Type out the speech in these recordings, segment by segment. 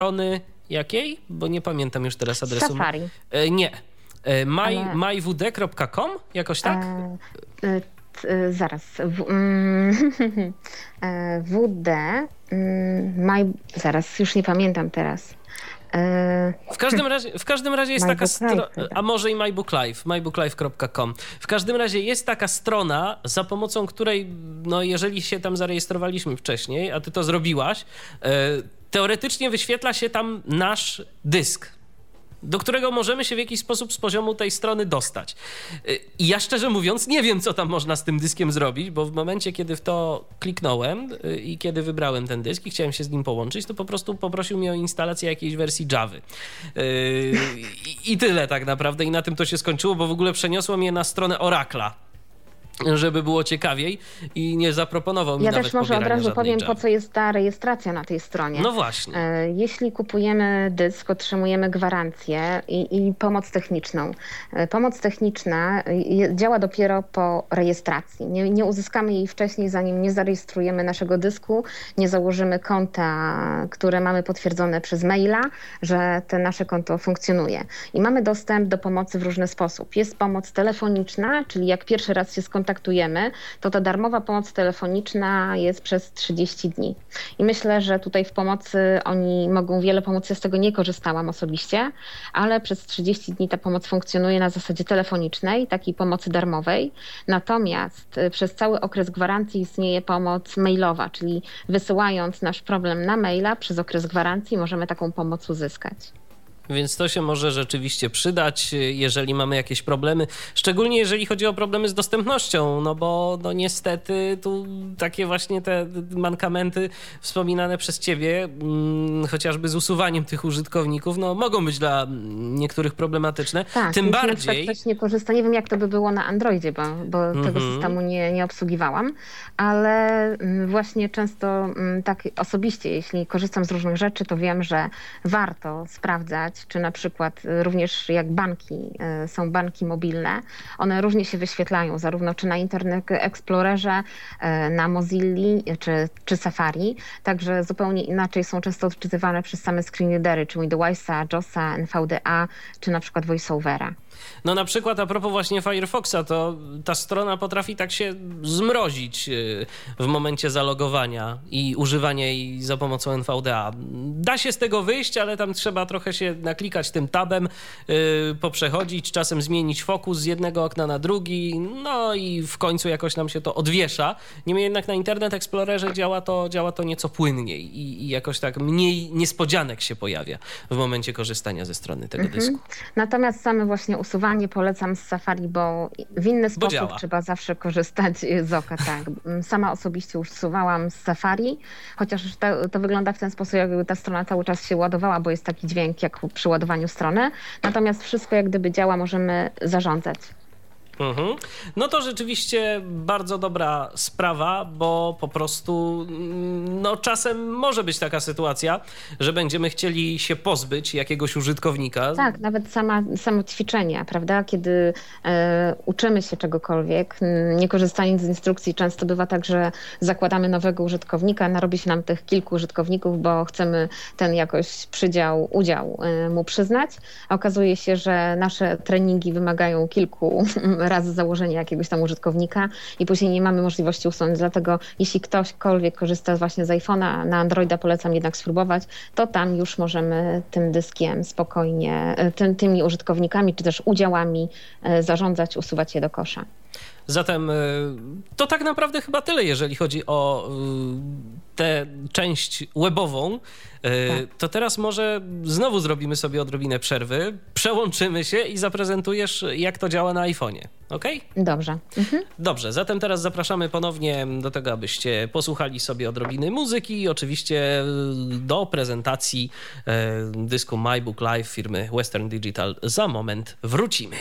strony jakiej? Bo nie pamiętam już teraz adresu. Safari. Nie. mywd.com? Jakoś tak? Zaraz. Zaraz, już nie pamiętam teraz. W każdym razie jest taka strona, a może i mybooklive.com. W każdym razie jest taka strona, za pomocą której, no jeżeli się tam zarejestrowaliśmy wcześniej, a ty to zrobiłaś, teoretycznie wyświetla się tam nasz dysk, do którego możemy się w jakiś sposób z poziomu tej strony dostać. I ja szczerze mówiąc nie wiem, co tam można z tym dyskiem zrobić, bo w momencie, kiedy w to kliknąłem i kiedy wybrałem ten dysk i chciałem się z nim połączyć, to po prostu poprosił mnie o instalację jakiejś wersji Javy. I tyle tak naprawdę. I na tym to się skończyło, bo w ogóle przeniosło mnie na stronę Oracle'a, żeby było ciekawiej, i nie zaproponował mi nawet pobierania żadnej Javy. Ja też może od razu powiem, po co jest ta rejestracja na tej stronie. No właśnie. Jeśli kupujemy dysk, otrzymujemy gwarancję i pomoc techniczną. Pomoc techniczna działa dopiero po rejestracji. Nie uzyskamy jej wcześniej, zanim nie zarejestrujemy naszego dysku, nie założymy konta, które mamy potwierdzone przez maila, że to nasze konto funkcjonuje. I mamy dostęp do pomocy w różny sposób. Jest pomoc telefoniczna, czyli jak pierwszy raz się skontaktujemy, to ta darmowa pomoc telefoniczna jest przez 30 dni. I myślę, że tutaj w pomocy oni mogą wiele pomóc. Ja z tego nie korzystałam osobiście, ale przez 30 dni ta pomoc funkcjonuje na zasadzie telefonicznej, takiej pomocy darmowej. Natomiast przez cały okres gwarancji istnieje pomoc mailowa, czyli wysyłając nasz problem na maila przez okres gwarancji możemy taką pomoc uzyskać. Więc to się może rzeczywiście przydać, jeżeli mamy jakieś problemy, szczególnie jeżeli chodzi o problemy z dostępnością, no bo no niestety tu takie właśnie te mankamenty wspominane przez ciebie, chociażby z usuwaniem tych użytkowników, no mogą być dla niektórych problematyczne. Tak, tym bardziej... Ktoś nie korzysta, nie wiem jak to by było na Androidzie, bo tego systemu nie obsługiwałam, ale właśnie często tak osobiście, jeśli korzystam z różnych rzeczy, to wiem, że warto sprawdzać, czy na przykład również jak banki, są banki mobilne, one różnie się wyświetlają, zarówno czy na Internet Explorerze, na Mozilli czy Safari, także zupełnie inaczej są często odczytywane przez same screenreadery, czy Windowsa, JOSa, NVDA, czy na przykład VoiceOvera. No na przykład a propos właśnie Firefoxa, to ta strona potrafi tak się zmrozić w momencie zalogowania i używania jej za pomocą NVDA. Da się z tego wyjść, ale tam trzeba trochę się naklikać tym tabem, poprzechodzić, czasem zmienić fokus z jednego okna na drugi, no i w końcu jakoś nam się to odwiesza. Niemniej jednak na Internet Explorerze działa to nieco płynniej i jakoś tak mniej niespodzianek się pojawia w momencie korzystania ze strony tego dysku. Natomiast same właśnie usuwanie polecam z Safari, bo w inny sposób trzeba zawsze korzystać z oka. Tak. Sama osobiście usuwałam z Safari, chociaż to wygląda w ten sposób, jakby ta strona cały czas się ładowała, bo jest taki dźwięk jak przy ładowaniu strony. Natomiast wszystko jak gdyby działa, możemy zarządzać. No to rzeczywiście bardzo dobra sprawa, bo po prostu no czasem może być taka sytuacja, że będziemy chcieli się pozbyć jakiegoś użytkownika. Tak, nawet samo ćwiczenia, prawda? Kiedy uczymy się czegokolwiek, nie korzystając z instrukcji, często bywa tak, że zakładamy nowego użytkownika, narobi się nam tych kilku użytkowników, bo chcemy ten jakoś udział mu przyznać. A okazuje się, że nasze treningi wymagają kilku razy założenia jakiegoś tam użytkownika i później nie mamy możliwości usunąć. Dlatego jeśli ktośkolwiek korzysta właśnie z iPhone'a, na Androida polecam jednak spróbować, to tam już możemy tym dyskiem spokojnie, tymi użytkownikami czy też udziałami zarządzać, usuwać je do kosza. Zatem to tak naprawdę chyba tyle, jeżeli chodzi o tę część webową. To teraz może znowu zrobimy sobie odrobinę przerwy, przełączymy się i zaprezentujesz, jak to działa na iPhone'ie. Okej? Dobrze. Dobrze, zatem teraz zapraszamy ponownie do tego, abyście posłuchali sobie odrobiny muzyki i oczywiście do prezentacji dysku MyBook Live firmy Western Digital za moment wrócimy.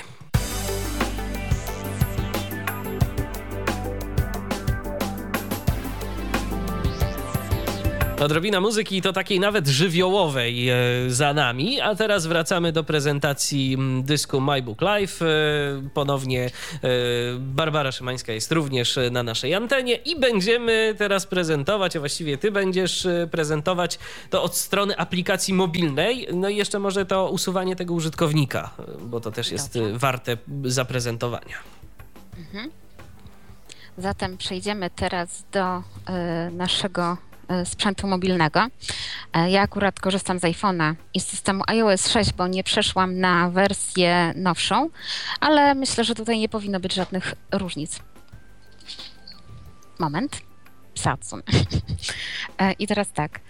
Odrobina muzyki i to takiej nawet żywiołowej za nami, a teraz wracamy do prezentacji dysku My Book Live. Ponownie Barbara Szymańska jest również na naszej antenie i będziemy teraz prezentować, a właściwie ty będziesz prezentować to od strony aplikacji mobilnej, no i jeszcze może to usuwanie tego użytkownika, bo to też jest warte zaprezentowania. Zatem przejdziemy teraz do naszego sprzętu mobilnego. Ja akurat korzystam z iPhone'a i z systemu iOS 6, bo nie przeszłam na wersję nowszą, ale myślę, że tutaj nie powinno być żadnych różnic. Moment. Satsun. I teraz tak.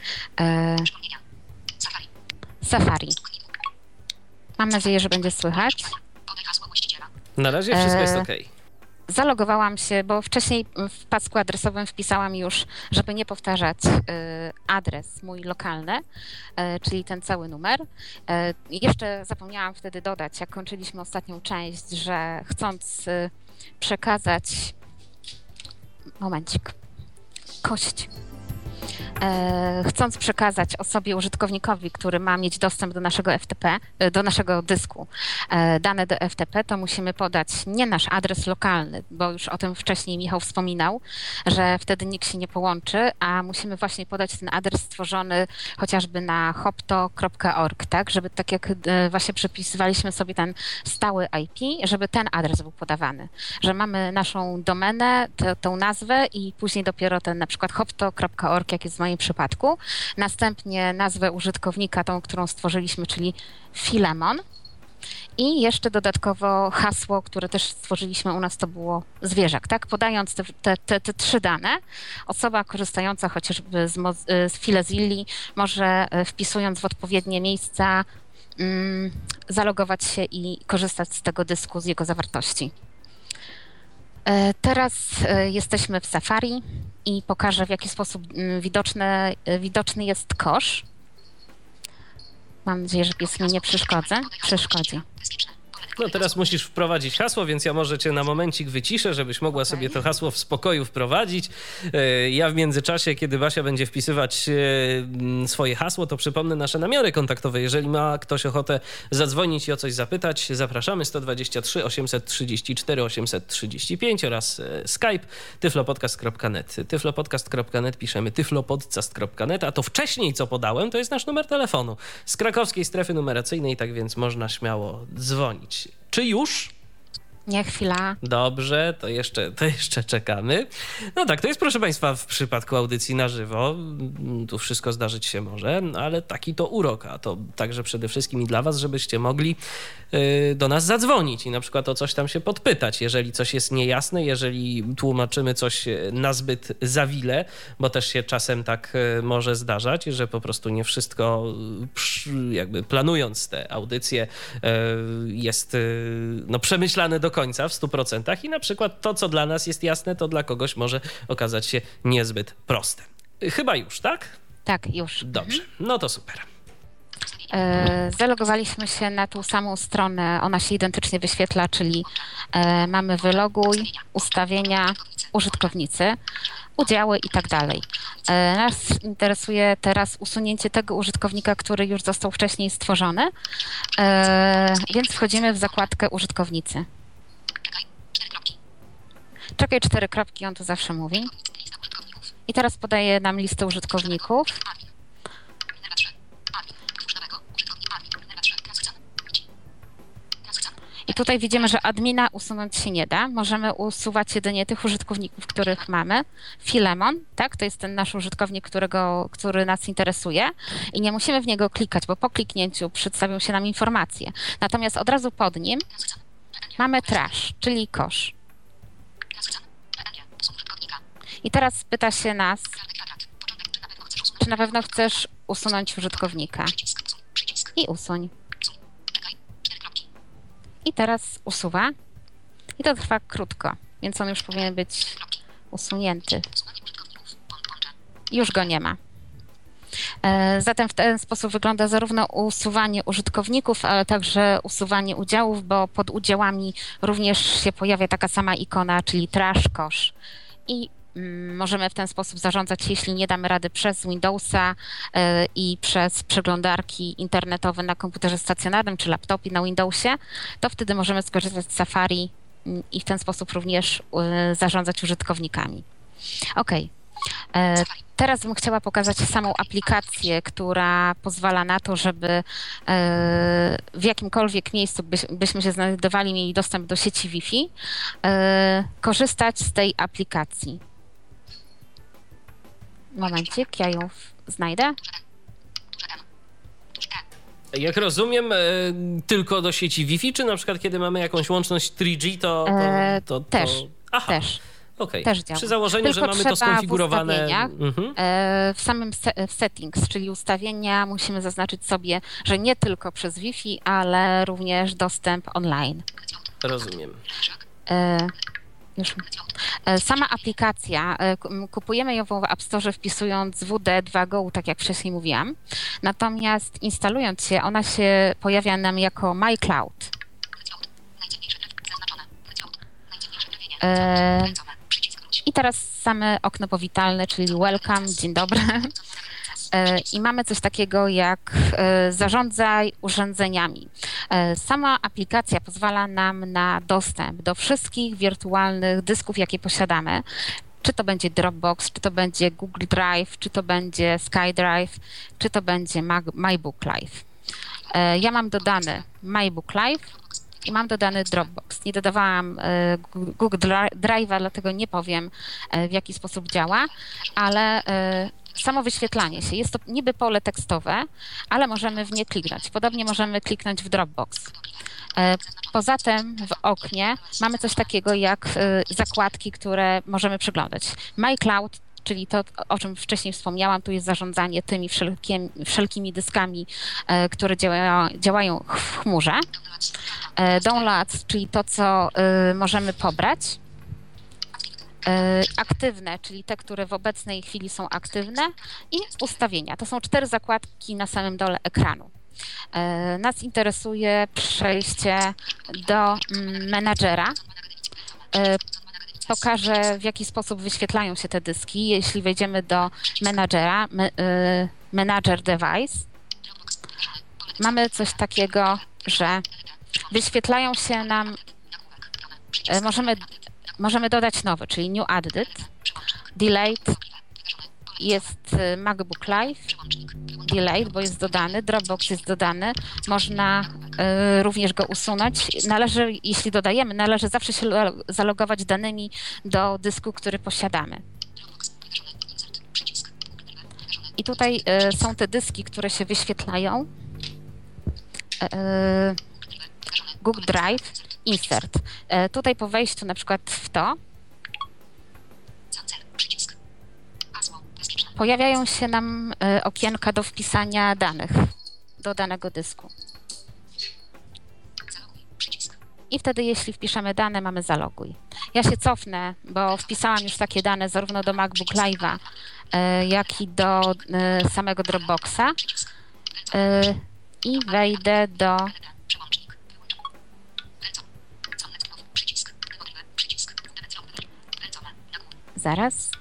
Safari. Mam nadzieję, że będzie słychać. Na razie wszystko jest okej. Zalogowałam się, bo wcześniej w pasku adresowym wpisałam już, żeby nie powtarzać adres mój lokalny, czyli ten cały numer. Jeszcze zapomniałam wtedy dodać, jak kończyliśmy ostatnią część, że chcąc przekazać... Momencik. Chcąc przekazać osobie, użytkownikowi, który ma mieć dostęp do naszego FTP, do naszego dysku, dane do FTP, to musimy podać nie nasz adres lokalny, bo już o tym wcześniej Michał wspominał, że wtedy nikt się nie połączy, a musimy właśnie podać ten adres stworzony chociażby na hopto.org, tak, żeby tak jak właśnie przepisywaliśmy sobie ten stały IP, żeby ten adres był podawany, że mamy naszą domenę, tą nazwę i później dopiero ten na przykład hopto.org, jak jest w moim przypadku. Następnie nazwę użytkownika, tą, którą stworzyliśmy, czyli Filemon. I jeszcze dodatkowo hasło, które też stworzyliśmy u nas, to było zwierzak, tak? Podając te trzy dane, osoba korzystająca chociażby z Filezilli może wpisując w odpowiednie miejsca zalogować się i korzystać z tego dysku, z jego zawartości. Teraz jesteśmy w Safari i pokażę, w jaki sposób widoczny jest kosz. Mam nadzieję, że pies mi nie przeszkodzi. No teraz musisz wprowadzić hasło, więc ja może cię na momencik wyciszę, żebyś mogła sobie to hasło w spokoju wprowadzić. Ja w międzyczasie, kiedy Basia będzie wpisywać swoje hasło, to przypomnę nasze namiary kontaktowe. Jeżeli ma ktoś ochotę zadzwonić i o coś zapytać, zapraszamy 123 834 835 oraz Skype tyflopodcast.net. Tyflopodcast.net piszemy tyflopodcast.net, a to wcześniej, co podałem, to jest nasz numer telefonu z krakowskiej strefy numeracyjnej, tak więc można śmiało dzwonić. Czy już? Nie, chwila. Dobrze, to jeszcze czekamy. No tak, to jest, proszę Państwa, w przypadku audycji na żywo. Tu wszystko zdarzyć się może, ale taki to urok, a to także przede wszystkim i dla Was, żebyście mogli do nas zadzwonić i na przykład o coś tam się podpytać, jeżeli coś jest niejasne, jeżeli tłumaczymy coś nazbyt zawile, bo też się czasem tak może zdarzać, że po prostu nie wszystko jakby planując te audycje jest przemyślane do końca w 100% i na przykład to, co dla nas jest jasne, to dla kogoś może okazać się niezbyt proste. Chyba już, tak? Tak, już. Dobrze, no to super. Zalogowaliśmy się na tą samą stronę, ona się identycznie wyświetla, czyli mamy wyloguj, ustawienia, użytkownicy, udziały i tak dalej. Nas interesuje teraz usunięcie tego użytkownika, który już został wcześniej stworzony, więc wchodzimy w zakładkę użytkownicy. Czekaj 4 kropki, on tu zawsze mówi. I teraz podaje nam listę użytkowników. I tutaj widzimy, że admina usunąć się nie da. Możemy usuwać jedynie tych użytkowników, których mamy. Filemon, tak, to jest ten nasz użytkownik, który nas interesuje i nie musimy w niego klikać, bo po kliknięciu przedstawią się nam informacje. Natomiast od razu pod nim mamy trash, czyli kosz. I teraz pyta się nas, czy na pewno chcesz usunąć użytkownika. I usuń. I teraz usuwa. I to trwa krótko, więc on już powinien być usunięty. Już go nie ma. Zatem w ten sposób wygląda zarówno usuwanie użytkowników, ale także usuwanie udziałów, bo pod udziałami również się pojawia taka sama ikona, czyli trash, kosz. I możemy w ten sposób zarządzać, jeśli nie damy rady przez Windowsa i przez przeglądarki internetowe na komputerze stacjonarnym czy laptopie na Windowsie, to wtedy możemy skorzystać z Safari i w ten sposób również zarządzać użytkownikami. Okej. Teraz bym chciała pokazać samą aplikację, która pozwala na to, żeby w jakimkolwiek miejscu byśmy się znajdowali, mieli dostęp do sieci Wi-Fi, korzystać z tej aplikacji. Momencik, ja ją znajdę. Jak rozumiem, tylko do sieci Wi-Fi, czy na przykład kiedy mamy jakąś łączność 3G, to... Też, Aha. też. Okay. Też działa. Przy założeniu, tylko że mamy to skonfigurowane w samym w settings, czyli ustawienia, musimy zaznaczyć sobie, że nie tylko przez Wi-Fi, ale również dostęp online. Rozumiem. Sama aplikacja, kupujemy ją w App Store wpisując WD2Go, tak jak wcześniej mówiłam. Natomiast instalując się, ona się pojawia nam jako MyCloud. I teraz same okno powitalne, czyli welcome, dzień dobry. I mamy coś takiego jak zarządzaj urządzeniami. Sama aplikacja pozwala nam na dostęp do wszystkich wirtualnych dysków, jakie posiadamy. Czy to będzie Dropbox, czy to będzie Google Drive, czy to będzie SkyDrive, czy to będzie MyBook Live. Ja mam dodany MyBook Live i mam dodany Dropbox. Nie dodawałam Google Drive'a, dlatego nie powiem, w jaki sposób działa, ale samo wyświetlanie się. Jest to niby pole tekstowe, ale możemy w nie kliknąć. Podobnie możemy kliknąć w Dropbox. Poza tym w oknie mamy coś takiego jak zakładki, które możemy przeglądać. MyCloud, czyli to, o czym wcześniej wspomniałam, tu jest zarządzanie tymi wszelkimi dyskami, które działają w chmurze. Downloads, czyli to, co możemy pobrać. Aktywne, czyli te, które w obecnej chwili są aktywne, i ustawienia. To są 4 zakładki na samym dole ekranu. Nas interesuje przejście do menadżera. Pokażę, w jaki sposób wyświetlają się te dyski. Jeśli wejdziemy do menadżera, Manager Device, mamy coś takiego, że wyświetlają się nam, możemy dodać nowy, czyli New Added, Delayed, jest MacBook Live, Delayed, bo jest dodany, Dropbox jest dodany, można również go usunąć. Jeśli dodajemy, należy zawsze się zalogować danymi do dysku, który posiadamy. I tutaj są te dyski, które się wyświetlają. Google Drive, Insert. Tutaj po wejściu na przykład w to pojawiają się nam okienka do wpisania danych do danego dysku. I wtedy, jeśli wpiszemy dane, mamy zaloguj. Ja się cofnę, bo wpisałam już takie dane zarówno do MacBook Live'a, jak i do samego Dropboxa. I wejdę do... Zaraz.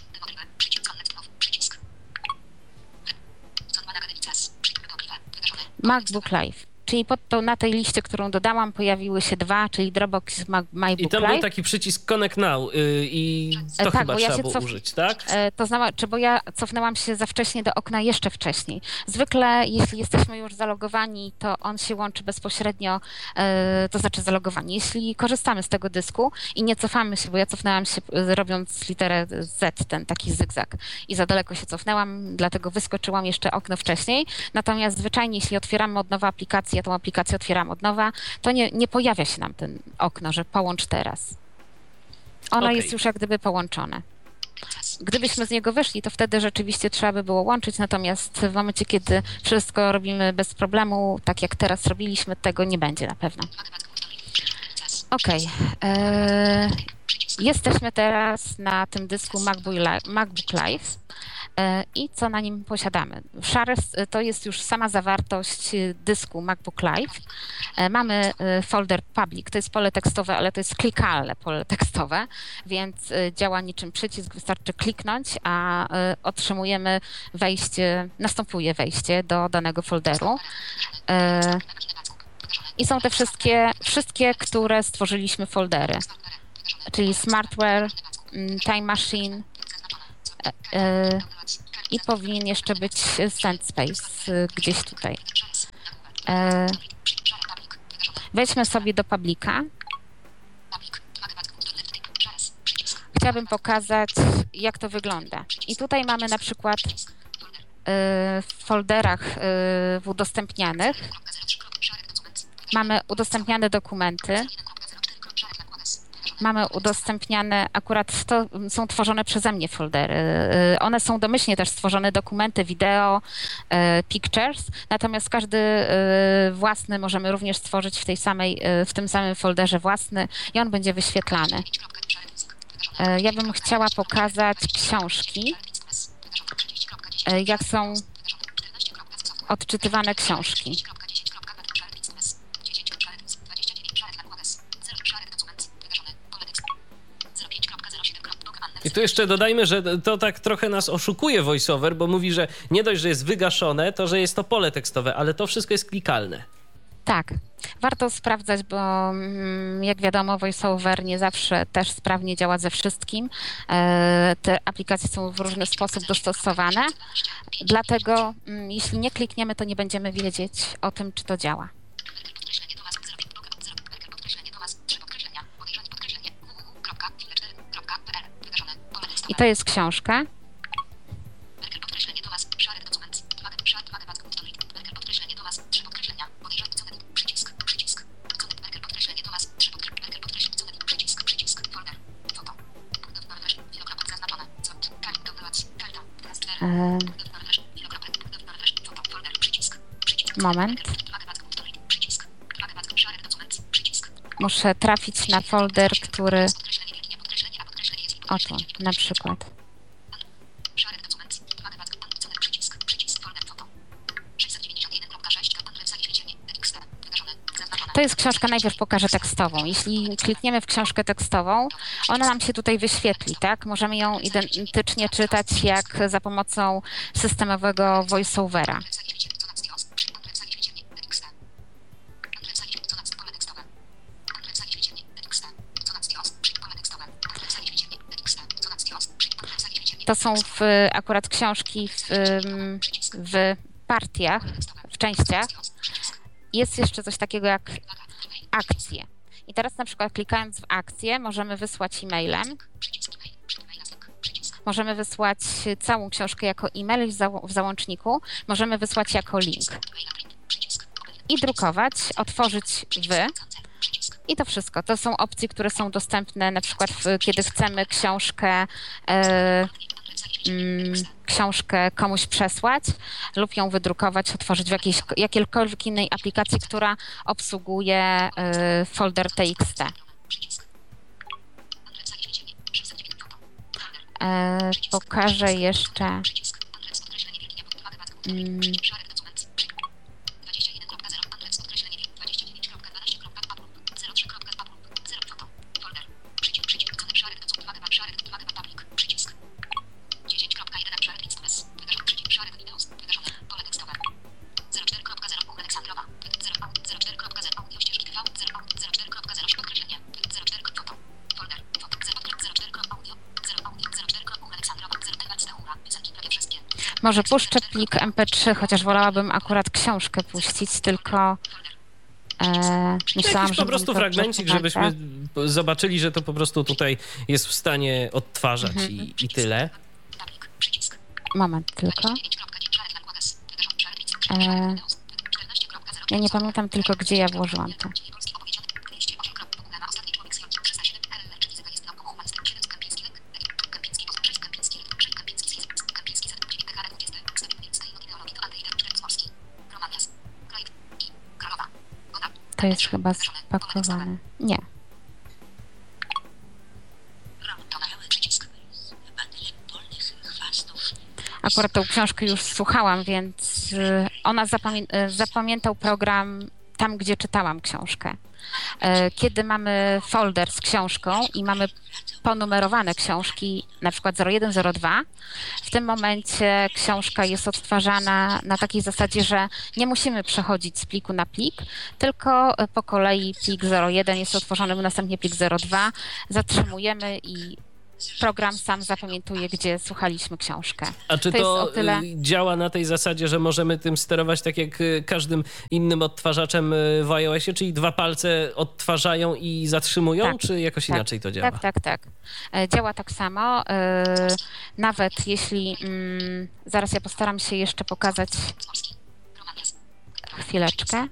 MacBook Live. Czyli na tej liście, którą dodałam, pojawiły się 2, czyli Dropbox i MacBook Live. I tam był taki przycisk Connect Now i to tak, chyba trzeba było użyć, tak? To znaczy, bo ja cofnęłam się za wcześnie do okna jeszcze wcześniej. Zwykle, jeśli jesteśmy już zalogowani, to on się łączy bezpośrednio, to znaczy zalogowani. Jeśli korzystamy z tego dysku i nie cofamy się, bo ja cofnęłam się robiąc literę Z, ten taki zygzak, i za daleko się cofnęłam, dlatego wyskoczyłam jeszcze okno wcześniej. Natomiast zwyczajnie, jeśli otwieramy od nowa aplikację, tą aplikację otwieram od nowa, to nie pojawia się nam ten okno, że połącz teraz. Ono jest już jak gdyby połączone. Gdybyśmy z niego wyszli, to wtedy rzeczywiście trzeba by było łączyć, natomiast w momencie, kiedy wszystko robimy bez problemu, tak jak teraz robiliśmy, tego nie będzie na pewno. Jesteśmy teraz na tym dysku MacBook Live. i co na nim posiadamy. Share to jest już sama zawartość dysku MacBook Live. Mamy folder public, to jest pole tekstowe, ale to jest klikalne pole tekstowe, więc działa niczym przycisk, wystarczy kliknąć, a otrzymujemy wejście, następuje wejście do danego folderu. I są te wszystkie, które stworzyliśmy foldery, czyli Smartware, Time Machine, i powinien jeszcze być SendSpace gdzieś tutaj. Wejdźmy sobie do publica. Chciałabym pokazać, jak to wygląda. I tutaj mamy na przykład w folderach udostępnianych mamy udostępniane dokumenty. Mamy udostępniane, akurat to są tworzone przeze mnie foldery. One są domyślnie też stworzone dokumenty, wideo, pictures, natomiast każdy własny możemy również stworzyć w tym samym folderze własny i on będzie wyświetlany. Ja bym chciała pokazać książki, jak są odczytywane książki. I tu jeszcze dodajmy, że to tak trochę nas oszukuje VoiceOver, bo mówi, że nie dość, że jest wygaszone, to że jest to pole tekstowe, ale to wszystko jest klikalne. Tak, warto sprawdzać, bo jak wiadomo, VoiceOver nie zawsze też sprawnie działa ze wszystkim. Te aplikacje są w różny sposób dostosowane, dlatego jeśli nie klikniemy, to nie będziemy wiedzieć o tym, czy to działa. I to jest książka. Moment. Muszę trafić na folder, który... Oto, na przykład. To jest książka, najpierw pokażę tekstową. Jeśli klikniemy w książkę tekstową, ona nam się tutaj wyświetli, tak? Możemy ją identycznie czytać jak za pomocą systemowego voiceovera. To są akurat książki w partiach, w częściach. Jest jeszcze coś takiego jak akcje. I teraz na przykład klikając w akcję możemy wysłać e-mailem. Możemy wysłać całą książkę jako e-mail w załączniku. Możemy wysłać jako link. I drukować, otworzyć I to wszystko. To są opcje, które są dostępne na przykład kiedy chcemy książkę komuś przesłać lub ją wydrukować, otworzyć w jakiejkolwiek innej aplikacji, która obsługuje folder TXT. Pokażę jeszcze może puszczę plik MP3, chociaż wolałabym akurat książkę puścić, tylko myślałam, że po prostu fragmencik, żebyśmy zobaczyli, że to po prostu tutaj jest w stanie odtwarzać i tyle. Moment tylko. Ja nie pamiętam tylko, gdzie ja włożyłam to. To jest chyba spakowane. Nie. Akurat tą książkę już słuchałam, więc ona zapamiętał program tam, gdzie czytałam książkę. Kiedy mamy folder z książką i mamy ponumerowane książki, na przykład 0102, w tym momencie książka jest odtwarzana na takiej zasadzie, że nie musimy przechodzić z pliku na plik, tylko po kolei plik 01 jest otworzony, następnie plik 02, zatrzymujemy i program sam zapamiętuje, gdzie słuchaliśmy książkę. A czy to działa na tej zasadzie, że możemy tym sterować tak jak każdym innym odtwarzaczem w iOSie, czyli 2 palce odtwarzają i zatrzymują, tak, czy jakoś inaczej to działa? Tak. Działa tak samo. Nawet jeśli... Zaraz ja postaram się jeszcze pokazać... Chwileczkę.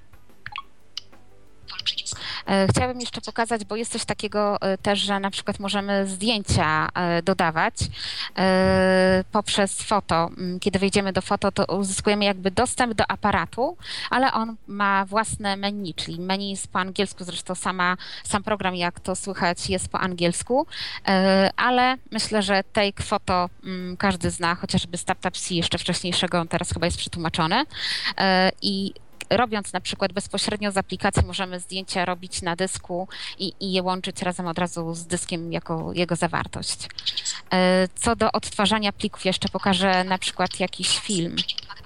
Chciałabym jeszcze pokazać, bo jest coś takiego też, że na przykład możemy zdjęcia dodawać poprzez foto. Kiedy wejdziemy do foto, to uzyskujemy jakby dostęp do aparatu, ale on ma własne menu, czyli menu jest po angielsku, zresztą sam program, jak to słychać, jest po angielsku, ale myślę, że Take Photo każdy zna, chociażby z TapTapC jeszcze wcześniejszego, on teraz chyba jest przetłumaczony i robiąc na przykład bezpośrednio z aplikacji możemy zdjęcia robić na dysku i je łączyć razem od razu z dyskiem jako jego zawartość. Co do odtwarzania plików jeszcze pokażę na przykład jakiś film.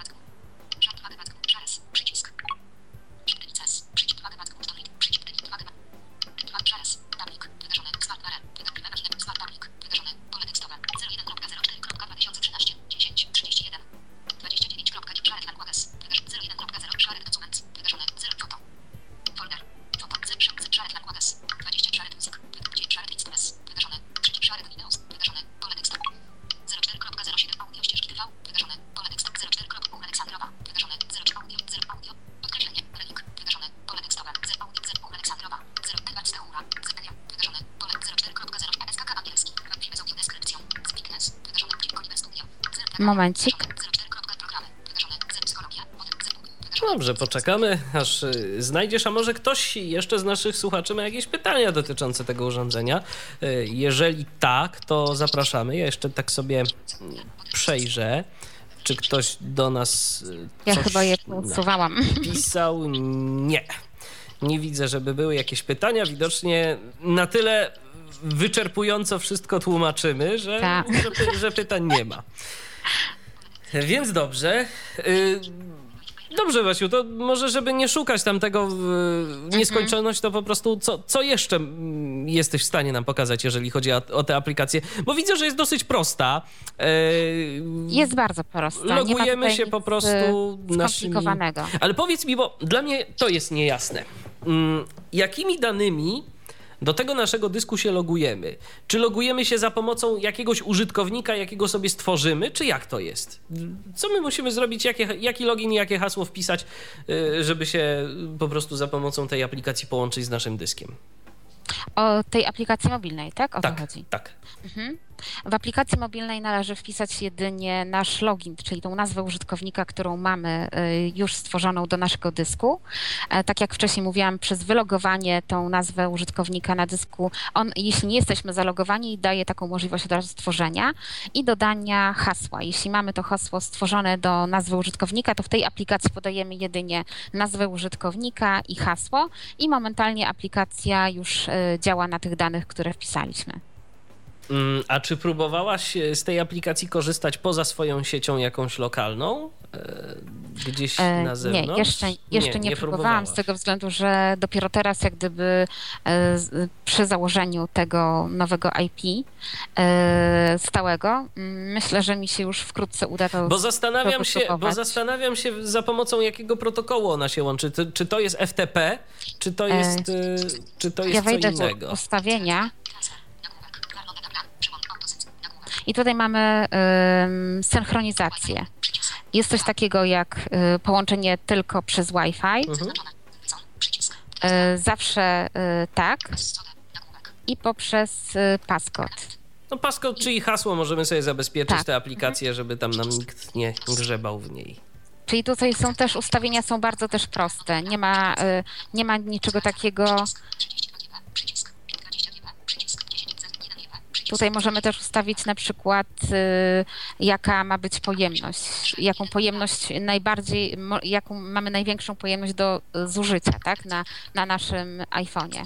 Momencik. Dobrze, poczekamy, aż znajdziesz, a może ktoś jeszcze z naszych słuchaczy ma jakieś pytania dotyczące tego urządzenia. Jeżeli tak, to zapraszamy. Ja jeszcze tak sobie przejrzę, czy ktoś do nas Ja chyba je usuwałam. Pisał? Nie widzę, żeby były jakieś pytania. Widocznie na tyle wyczerpująco wszystko tłumaczymy, że pytań nie ma. Więc dobrze. Dobrze, Basiu, to może żeby nie szukać tam tego w nieskończoność, to po prostu co jeszcze jesteś w stanie nam pokazać, jeżeli chodzi o tę aplikację? Bo widzę, że jest dosyć prosta. Jest bardzo prosta. Logujemy się po prostu skomplikowanego. Ale powiedz mi, bo dla mnie to jest niejasne. Jakimi danymi do tego naszego dysku się logujemy? Czy logujemy się za pomocą jakiegoś użytkownika, jakiego sobie stworzymy, czy jak to jest? Co my musimy zrobić, jaki login, jakie hasło wpisać, żeby się po prostu za pomocą tej aplikacji połączyć z naszym dyskiem? O tej aplikacji mobilnej, tak? O to chodzi. Tak. W aplikacji mobilnej należy wpisać jedynie nasz login, czyli tą nazwę użytkownika, którą mamy już stworzoną do naszego dysku. Tak jak wcześniej mówiłam, przez wylogowanie tą nazwę użytkownika na dysku, jeśli nie jesteśmy zalogowani, daje taką możliwość od razu stworzenia i dodania hasła. Jeśli mamy to hasło stworzone do nazwy użytkownika, to w tej aplikacji podajemy jedynie nazwę użytkownika i hasło i momentalnie aplikacja już działa na tych danych, które wpisaliśmy. A czy próbowałaś z tej aplikacji korzystać poza swoją siecią jakąś lokalną? Gdzieś na zewnątrz? Jeszcze nie próbowałam z tego względu, że dopiero teraz jak gdyby przy założeniu tego nowego IP stałego, myślę, że mi się już wkrótce uda to zastanawiam się za pomocą jakiego protokołu ona się łączy. Czy to jest FTP, czy to jest ja wejdę co innego? W ustawienia. I tutaj mamy synchronizację. Jest coś takiego jak połączenie tylko przez Wi-Fi. Zawsze tak. I poprzez passcode. No passcode, czyli hasło możemy sobie zabezpieczyć tę aplikację, żeby tam nam nikt nie grzebał w niej. Czyli tutaj są też ustawienia są bardzo też proste. Nie ma niczego takiego. Tutaj możemy też ustawić na przykład, jaka ma być pojemność, jaką mamy największą pojemność do zużycia, tak, na naszym iPhone'ie.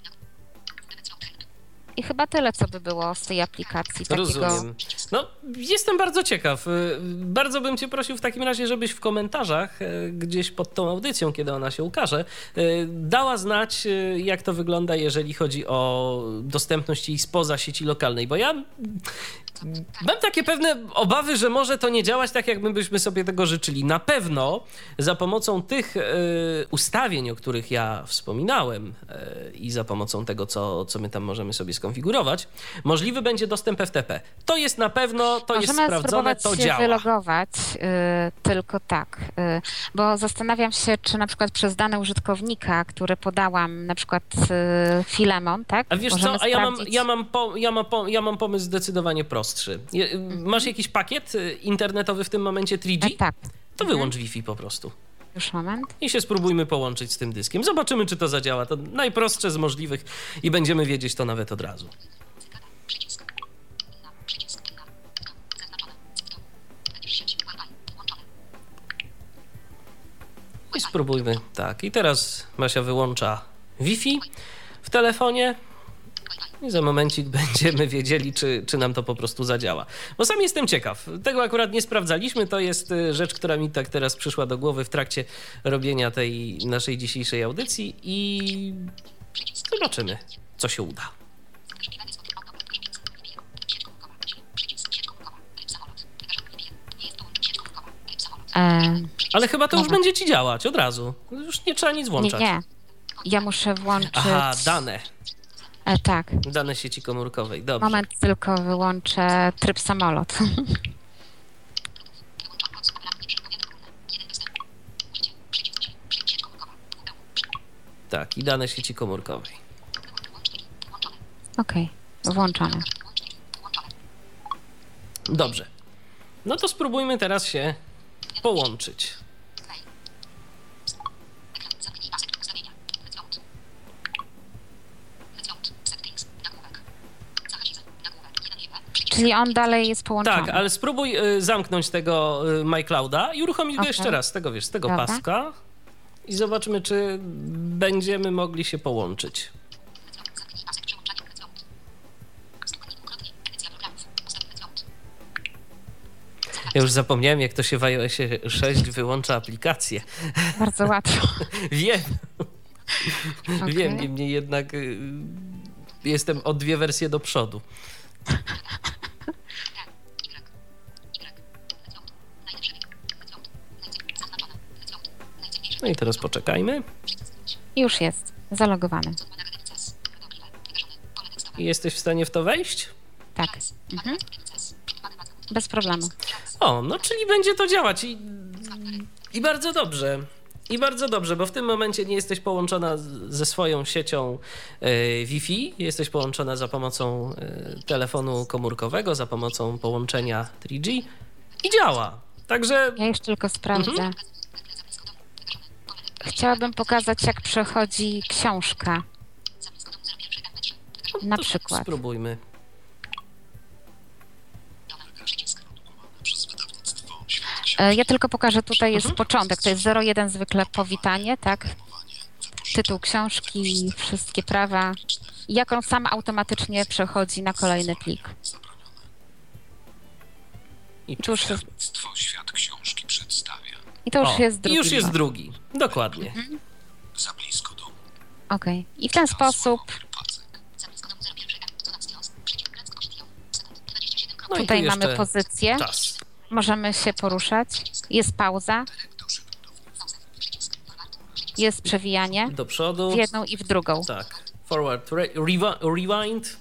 I chyba tyle, co by było z tej aplikacji. Rozumiem. No, jestem bardzo ciekaw. Bardzo bym cię prosił w takim razie, żebyś w komentarzach gdzieś pod tą audycją, kiedy ona się ukaże, dała znać, jak to wygląda, jeżeli chodzi o dostępność jej spoza sieci lokalnej, bo ja mam takie pewne obawy, że może to nie działać tak, jak my byśmy sobie tego życzyli. Na pewno za pomocą tych ustawień, o których ja wspominałem i za pomocą tego, co my tam możemy sobie skonfigurować, możliwy będzie dostęp FTP. To jest na pewno, to jest sprawdzone, to działa. Możemy wylogować, tylko tak, bo zastanawiam się, czy na przykład przez dane użytkownika, które podałam, na przykład Filemon, tak? A wiesz co, ja mam pomysł zdecydowanie prostszy. Masz jakiś pakiet internetowy w tym momencie 3G? Tak. To wyłącz Wi-Fi po prostu. Już moment. I się spróbujmy połączyć z tym dyskiem. Zobaczymy, czy to zadziała. To najprostsze z możliwych i będziemy wiedzieć to nawet od razu. I spróbujmy. Tak, i teraz Basia wyłącza Wi-Fi w telefonie. I za momencik będziemy wiedzieli, czy nam to po prostu zadziała. Bo sam jestem ciekaw. Tego akurat nie sprawdzaliśmy. To jest rzecz, która mi tak teraz przyszła do głowy w trakcie robienia tej naszej dzisiejszej audycji i zobaczymy, co się uda. Ale chyba to już będzie ci działać od razu. Już nie trzeba nic włączać. Nie. Ja muszę włączyć... Aha, dane. Tak. Dane sieci komórkowej, dobrze. Moment, tylko wyłączę tryb samolot. Tak, i dane sieci komórkowej. Okej, włączone. Dobrze. No to spróbujmy teraz się połączyć. Czyli on dalej jest połączony. Tak, ale spróbuj zamknąć tego MyClouda i uruchomić go jeszcze raz z tego, z tego paska i zobaczymy, czy będziemy mogli się połączyć. Ja już zapomniałem, jak to się w iOSie 6 wyłącza aplikację. Bardzo łatwo. Wiem. Okay. Wiem, niemniej jednak jestem o 2 wersje do przodu. No i teraz poczekajmy. Już jest, zalogowany. I jesteś w stanie w to wejść? Tak. Mhm. Bez problemu. O, no czyli będzie to działać i bardzo dobrze. I bardzo dobrze, bo w tym momencie nie jesteś połączona ze swoją siecią Wi-Fi, jesteś połączona za pomocą telefonu komórkowego, za pomocą połączenia 3G i działa. Także... Ja już tylko sprawdzę. Mhm. Chciałabym pokazać, jak przechodzi książka. Na przykład. Spróbujmy. Ja tylko pokażę, tutaj jest początek, to jest 01 zwykle powitanie, tak? Tytuł książki, wszystkie prawa. I jak on sam automatycznie przechodzi na kolejny plik. I tu już jest... Świat książki przedstawia. I to już jest drugi. I już jest drugi, dokładnie. Za blisko domu. Okej. I w ten sposób... No tutaj mamy pozycję. Czas. Możemy się poruszać. Jest pauza. Jest przewijanie. Do przodu. W jedną i w drugą. Tak. Forward, rewind.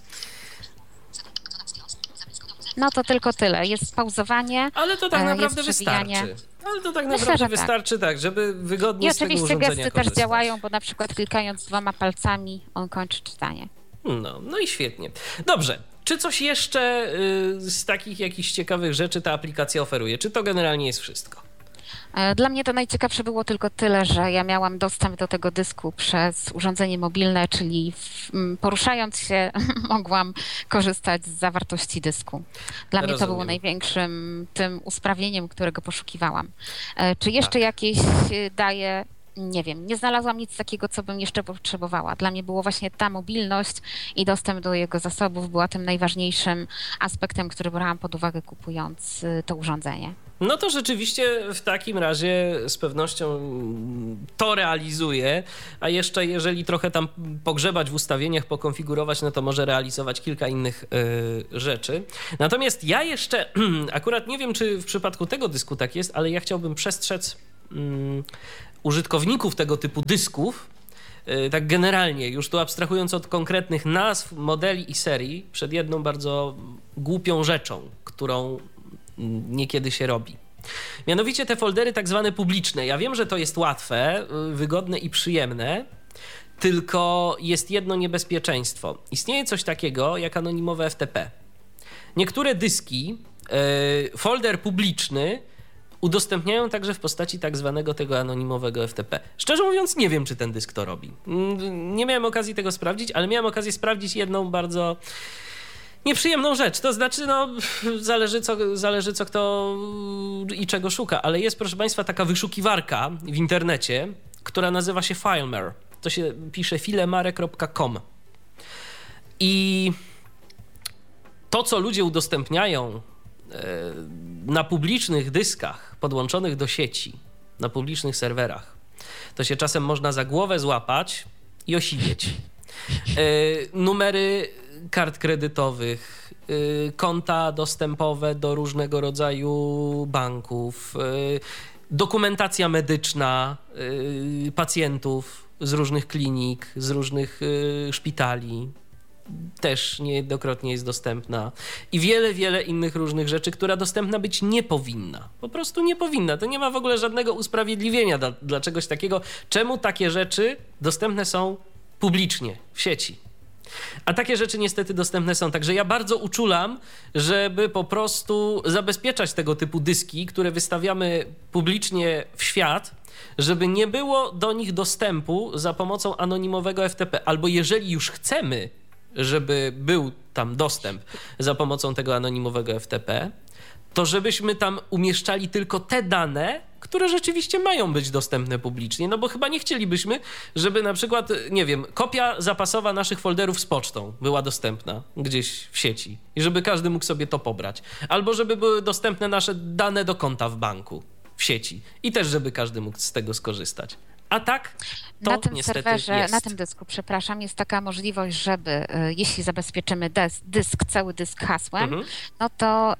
No to tylko tyle. Jest pauzowanie. Ale to tak naprawdę wystarczy. Ale to tak naprawdę wystarczy, tak, żeby wygodnie z tego urządzenia korzystać. I oczywiście gesty też działają, bo na przykład klikając 2 palcami on kończy czytanie. No i świetnie. Dobrze. Czy coś jeszcze z takich jakichś ciekawych rzeczy ta aplikacja oferuje? Czy to generalnie jest wszystko? Dla mnie to najciekawsze było tylko tyle, że ja miałam dostęp do tego dysku przez urządzenie mobilne, czyli poruszając się mogłam korzystać z zawartości dysku. Dla mnie to było największym tym usprawnieniem, którego poszukiwałam. Czy jeszcze jakieś daje... Nie wiem, nie znalazłam nic takiego, co bym jeszcze potrzebowała. Dla mnie było właśnie ta mobilność i dostęp do jego zasobów była tym najważniejszym aspektem, który brałam pod uwagę, kupując to urządzenie. No to rzeczywiście w takim razie z pewnością to realizuje, a jeszcze jeżeli trochę tam pogrzebać w ustawieniach, pokonfigurować, no to może realizować kilka innych rzeczy. Natomiast ja jeszcze, akurat nie wiem, czy w przypadku tego dysku tak jest, ale ja chciałbym przestrzec użytkowników tego typu dysków, tak generalnie, już tu abstrahując od konkretnych nazw, modeli i serii, przed jedną bardzo głupią rzeczą, którą niekiedy się robi. Mianowicie te foldery tak zwane publiczne. Ja wiem, że to jest łatwe, wygodne i przyjemne, tylko jest jedno niebezpieczeństwo. Istnieje coś takiego jak anonimowe FTP. Niektóre dyski, folder publiczny udostępniają także w postaci tak zwanego tego anonimowego FTP. Szczerze mówiąc, nie wiem, czy ten dysk to robi. Nie miałem okazji tego sprawdzić, ale miałem okazję sprawdzić jedną bardzo nieprzyjemną rzecz. To znaczy, no, zależy co kto i czego szuka, ale jest, proszę Państwa, taka wyszukiwarka w internecie, która nazywa się Filemare. To się pisze filemare.com. I to, co ludzie udostępniają na publicznych dyskach podłączonych do sieci, na publicznych serwerach, to się czasem można za głowę złapać i osiedzieć. Numery kart kredytowych, konta dostępowe do różnego rodzaju banków, dokumentacja medyczna pacjentów z różnych klinik, z różnych szpitali też niejednokrotnie jest dostępna i wiele innych różnych rzeczy, która dostępna być nie powinna. Po prostu nie powinna. To nie ma w ogóle żadnego usprawiedliwienia dla czegoś takiego, czemu takie rzeczy dostępne są publicznie, w sieci. A takie rzeczy niestety dostępne są. Także ja bardzo uczulam, żeby po prostu zabezpieczać tego typu dyski, które wystawiamy publicznie w świat, żeby nie było do nich dostępu za pomocą anonimowego FTP. Albo jeżeli już chcemy, żeby był tam dostęp za pomocą tego anonimowego FTP, to żebyśmy tam umieszczali tylko te dane, które rzeczywiście mają być dostępne publicznie, no bo chyba nie chcielibyśmy, żeby na przykład, nie wiem, kopia zapasowa naszych folderów z pocztą była dostępna gdzieś w sieci i żeby każdy mógł sobie to pobrać. Albo żeby były dostępne nasze dane do konta w banku w sieci i też żeby każdy mógł z tego skorzystać. A tak, to na tym niestety serwerze, jest. na tym dysku, przepraszam, jest taka możliwość, żeby jeśli zabezpieczymy cały dysk hasłem, no to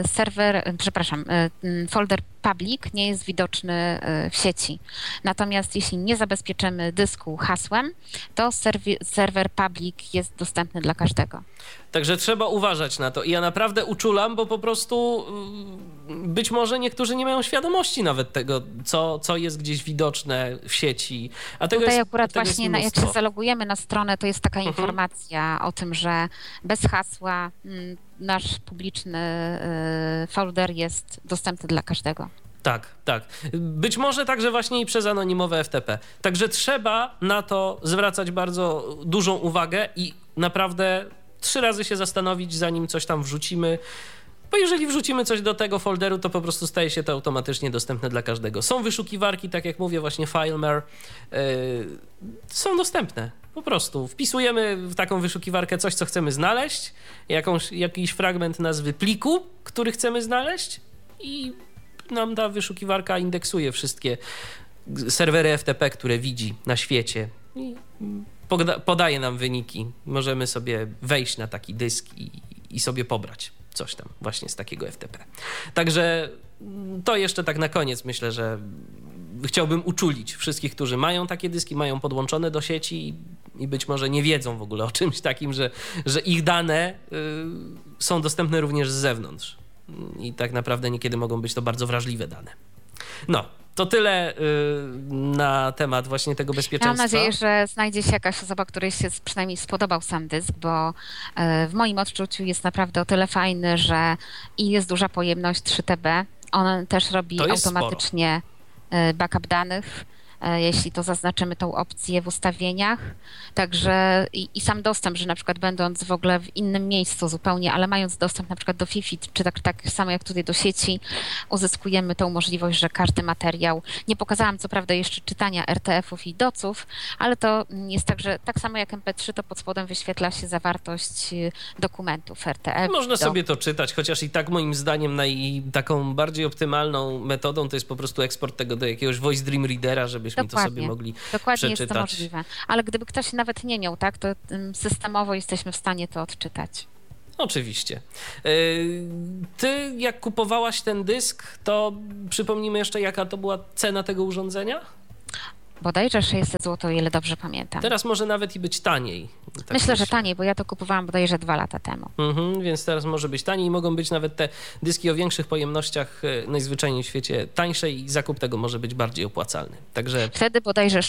folder public nie jest widoczny w sieci. Natomiast jeśli nie zabezpieczymy dysku hasłem, to serwer public jest dostępny dla każdego. Także trzeba uważać na to. I ja naprawdę uczulam, bo po prostu być może niektórzy nie mają świadomości nawet tego, co jest gdzieś widoczne w sieci. A tego tutaj jest, akurat tego właśnie, jak się zalogujemy na stronę, to jest taka informacja o tym, że bez hasła nasz publiczny folder jest dostępny dla każdego. Tak. Być może także właśnie i przez anonimowe FTP. Także trzeba na to zwracać bardzo dużą uwagę i naprawdę 3 razy się zastanowić, zanim coś tam wrzucimy, bo jeżeli wrzucimy coś do tego folderu, to po prostu staje się to automatycznie dostępne dla każdego. Są wyszukiwarki, tak jak mówię, właśnie Filemare, są dostępne. Po prostu wpisujemy w taką wyszukiwarkę coś, co chcemy znaleźć, jakiś fragment nazwy pliku, który chcemy znaleźć i nam ta wyszukiwarka indeksuje wszystkie serwery FTP, które widzi na świecie i podaje nam wyniki. Możemy sobie wejść na taki dysk i sobie pobrać coś tam właśnie z takiego FTP. Także to jeszcze tak na koniec myślę, że chciałbym uczulić wszystkich, którzy mają takie dyski, mają podłączone do sieci i być może nie wiedzą w ogóle o czymś takim, że ich dane są dostępne również z zewnątrz. I tak naprawdę niekiedy mogą być to bardzo wrażliwe dane. No, to tyle na temat właśnie tego bezpieczeństwa. Mam nadzieję, że znajdzie się jakaś osoba, której się przynajmniej spodobał sam dysk, bo w moim odczuciu jest naprawdę o tyle fajny, że i jest duża pojemność 3 TB On też robi automatycznie sporo. Backup danych, jeśli to zaznaczymy tą opcję w ustawieniach. Także i sam dostęp, że na przykład będąc w ogóle w innym miejscu zupełnie, ale mając dostęp na przykład do Wi-Fi, czy tak samo jak tutaj do sieci, uzyskujemy tą możliwość, że każdy materiał, nie pokazałam co prawda jeszcze czytania RTF-ów i doców, ale to jest tak, że tak samo jak MP3, to pod spodem wyświetla się zawartość dokumentów RTF. Można sobie to czytać, chociaż i tak moim zdaniem taką bardziej optymalną metodą to jest po prostu eksport tego do jakiegoś Voice Dream Readera, żebyśmy to sobie mogli Dokładnie przeczytać. jest to możliwe. Ale gdyby ktoś nawet nie miał, tak, to systemowo jesteśmy w stanie to odczytać. Oczywiście. Ty jak kupowałaś ten dysk, to przypomnijmy jeszcze, jaka to była cena tego urządzenia? Bodajże 600 zł, o ile dobrze pamiętam. Teraz może nawet i być taniej. Tak myślę, że taniej, bo ja to kupowałam bodajże 2 lata temu. Więc teraz może być taniej i mogą być nawet te dyski o większych pojemnościach najzwyczajniej w świecie tańsze i zakup tego może być bardziej opłacalny. Także... Wtedy bodajże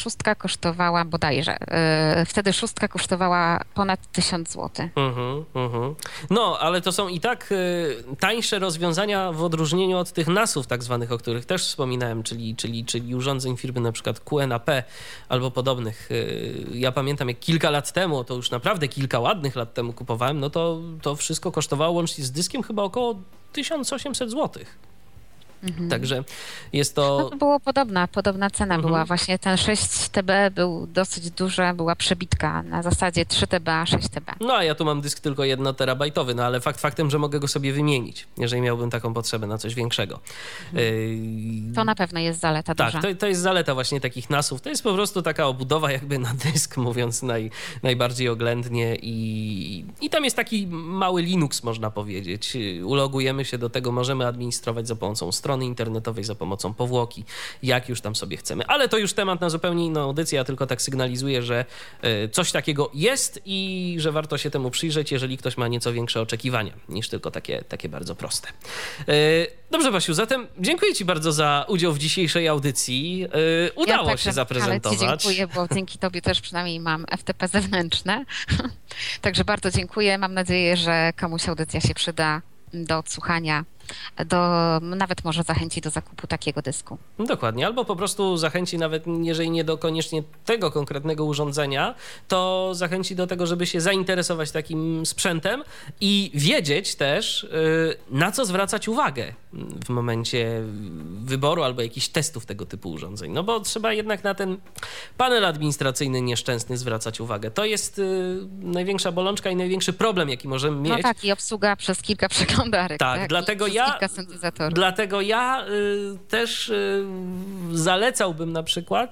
wtedy szóstka kosztowała ponad 1000 zł. No, ale to są i tak tańsze rozwiązania w odróżnieniu od tych NAS-ów tak zwanych, o których też wspominałem, czyli urządzeń firmy na przykład QNAP albo podobnych. Ja pamiętam, jak kilka lat temu, to już naprawdę kilka ładnych lat temu kupowałem, no to wszystko kosztowało łącznie z dyskiem chyba około 1800 zł. Także jest to... No to było podobna cena była. Właśnie ten 6 TB był dosyć duży, była przebitka na zasadzie 3 TB, 6 TB. No a ja tu mam dysk tylko 1 terabajtowy, no ale faktem, że mogę go sobie wymienić, jeżeli miałbym taką potrzebę na coś większego. To na pewno jest zaleta duża. Tak, to jest zaleta właśnie takich NAS-ów. To jest po prostu taka obudowa jakby na dysk, mówiąc najbardziej oględnie i tam jest taki mały Linux, można powiedzieć. Ulogujemy się do tego, możemy administrować za pomocą strony internetowej, za pomocą powłoki, jak już tam sobie chcemy. Ale to już temat na zupełnie inną audycję, ja tylko tak sygnalizuję, że coś takiego jest i że warto się temu przyjrzeć, jeżeli ktoś ma nieco większe oczekiwania niż tylko takie bardzo proste. Dobrze, Basiu, zatem dziękuję Ci bardzo za udział w dzisiejszej audycji. Udało się zaprezentować. Ale Ci dziękuję, bo dzięki Tobie też przynajmniej mam FTP zewnętrzne. Także bardzo dziękuję. Mam nadzieję, że komuś audycja się przyda do odsłuchania, nawet może zachęci do zakupu takiego dysku. Dokładnie, albo po prostu zachęci nawet, jeżeli nie do koniecznie tego konkretnego urządzenia, to zachęci do tego, żeby się zainteresować takim sprzętem i wiedzieć też, na co zwracać uwagę w momencie wyboru albo jakichś testów tego typu urządzeń. No bo trzeba jednak na ten panel administracyjny nieszczęsny zwracać uwagę. To jest największa bolączka i największy problem, jaki możemy mieć. No tak, i obsługa przez kilka przeglądarek. Tak, dlatego ja też zalecałbym na przykład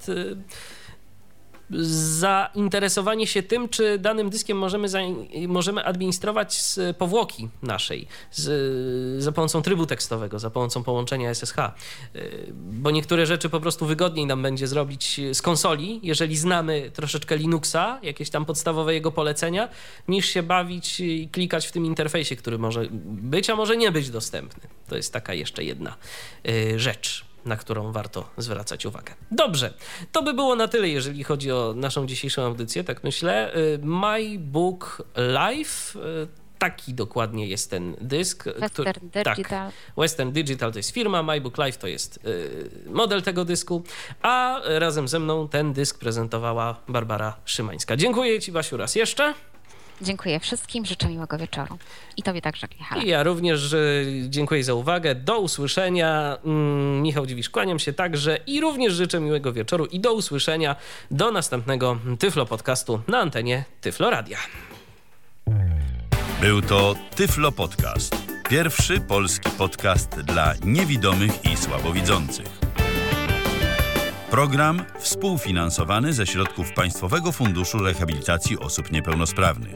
zainteresowanie się tym, czy danym dyskiem możemy administrować z powłoki naszej, za pomocą trybu tekstowego, za pomocą połączenia SSH. Bo niektóre rzeczy po prostu wygodniej nam będzie zrobić z konsoli, jeżeli znamy troszeczkę Linuxa, jakieś tam podstawowe jego polecenia, niż się bawić i klikać w tym interfejsie, który może być, a może nie być dostępny. To jest taka jeszcze jedna rzecz, na którą warto zwracać uwagę. Dobrze, to by było na tyle, jeżeli chodzi o naszą dzisiejszą audycję, tak myślę. MyBook Live, taki dokładnie jest ten dysk. Western Digital. Tak, Western Digital to jest firma, MyBook Live to jest model tego dysku, a razem ze mną ten dysk prezentowała Barbara Szymańska. Dziękuję Ci, Basiu, raz jeszcze. Dziękuję wszystkim, życzę miłego wieczoru. I Tobie także, Michale. I ja również dziękuję za uwagę. Do usłyszenia. Michał Dziwisz, kłaniam się także i również życzę miłego wieczoru i do usłyszenia do następnego Tyflo Podcastu na antenie Tyflo Radia. Był to Tyflo Podcast. Pierwszy polski podcast dla niewidomych i słabowidzących. Program współfinansowany ze środków Państwowego Funduszu Rehabilitacji Osób Niepełnosprawnych.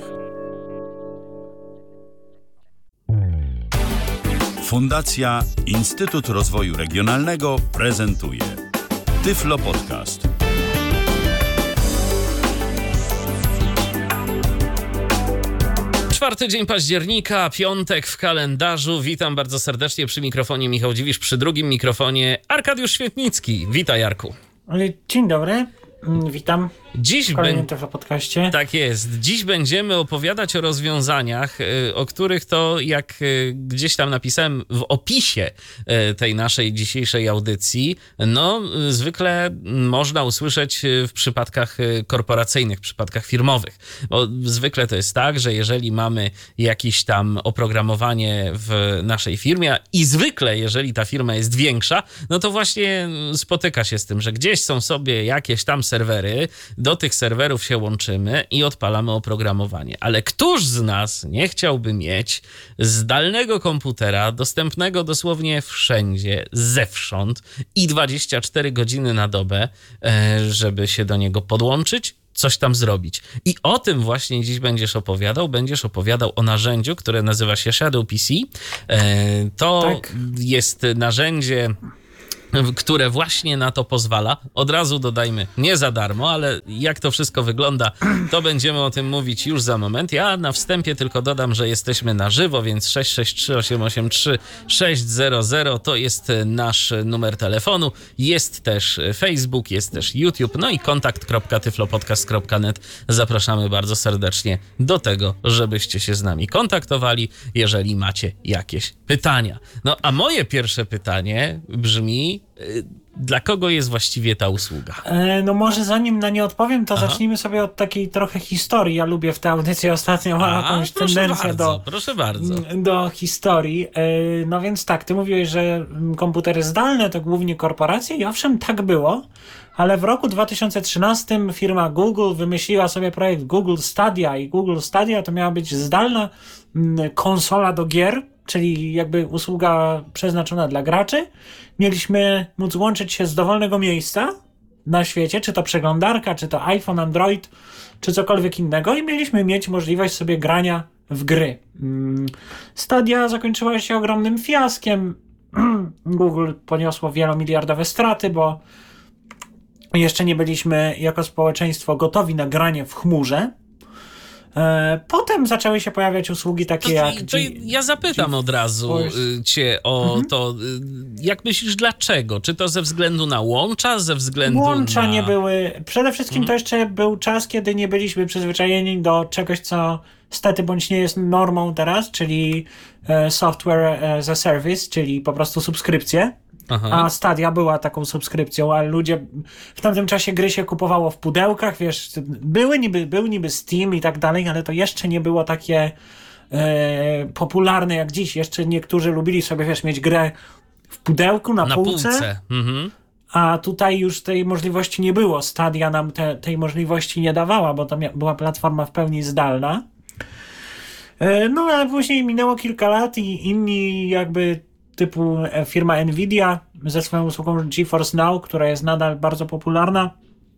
Fundacja Instytut Rozwoju Regionalnego prezentuje Tyflo Podcast. Czwarty dzień października, piątek w kalendarzu. Witam bardzo serdecznie przy mikrofonie Michał Dziwisz, przy drugim mikrofonie Arkadiusz Świetnicki. Witaj, Jarku. Ale dzień dobry. Witam Dziś w kolejnym podcaście. Tak jest. Dziś będziemy opowiadać o rozwiązaniach, o których to, jak gdzieś tam napisałem w opisie tej naszej dzisiejszej audycji, no zwykle można usłyszeć w przypadkach korporacyjnych, w przypadkach firmowych. Bo zwykle to jest tak, że jeżeli mamy jakieś tam oprogramowanie w naszej firmie i zwykle, jeżeli ta firma jest większa, no to właśnie spotyka się z tym, że gdzieś są sobie jakieś tam serwery, do tych serwerów się łączymy i odpalamy oprogramowanie. Ale któż z nas nie chciałby mieć zdalnego komputera, dostępnego dosłownie wszędzie, zewsząd i 24 godziny na dobę, żeby się do niego podłączyć, coś tam zrobić. I o tym właśnie dziś będziesz opowiadał o narzędziu, które nazywa się Shadow PC. To jest narzędzie, które właśnie na to pozwala. Od razu dodajmy, nie za darmo, ale jak to wszystko wygląda, to będziemy o tym mówić już za moment. Ja na wstępie tylko dodam, że jesteśmy na żywo, więc 663-883-600 to jest nasz numer telefonu. Jest też Facebook, jest też YouTube, no i kontakt.tyflopodcast.net. Zapraszamy bardzo serdecznie do tego, żebyście się z nami kontaktowali, jeżeli macie jakieś pytania. No a moje pierwsze pytanie brzmi: dla kogo jest właściwie ta usługa? No może zanim na nie odpowiem, to zacznijmy sobie od takiej trochę historii. Ja lubię w tej audycji ostatnio mam jakąś tendencję do historii. No więc tak, ty mówiłeś, że komputery zdalne to głównie korporacje i owszem, tak było, ale w roku 2013 firma Google wymyśliła sobie projekt Google Stadia i Google Stadia to miała być zdalna konsola do gier, czyli jakby usługa przeznaczona dla graczy. Mieliśmy móc łączyć się z dowolnego miejsca na świecie, czy to przeglądarka, czy to iPhone, Android, czy cokolwiek innego i mieliśmy mieć możliwość sobie grania w gry. Stadia zakończyła się ogromnym fiaskiem. Google poniosło wielomiliardowe straty, bo jeszcze nie byliśmy jako społeczeństwo gotowi na granie w chmurze. Potem zaczęły się pojawiać usługi takie jak... Ja zapytam od razu cię o to, jak myślisz, dlaczego? Czy to ze względu na łącza, ze względu Łącza na... nie były... Przede wszystkim to jeszcze był czas, kiedy nie byliśmy przyzwyczajeni do czegoś, co stety bądź nie jest normą teraz, czyli software as a service, czyli po prostu subskrypcje. Aha. A Stadia była taką subskrypcją, ale ludzie w tamtym czasie gry się kupowało w pudełkach, wiesz, był niby Steam i tak dalej, ale to jeszcze nie było takie popularne jak dziś. Jeszcze niektórzy lubili sobie, wiesz, mieć grę w pudełku, na półce. Mhm. A tutaj już tej możliwości nie było. Stadia nam tej możliwości nie dawała, bo to była platforma w pełni zdalna. No ale później minęło kilka lat i inni jakby typu firma Nvidia ze swoją usługą GeForce Now, która jest nadal bardzo popularna,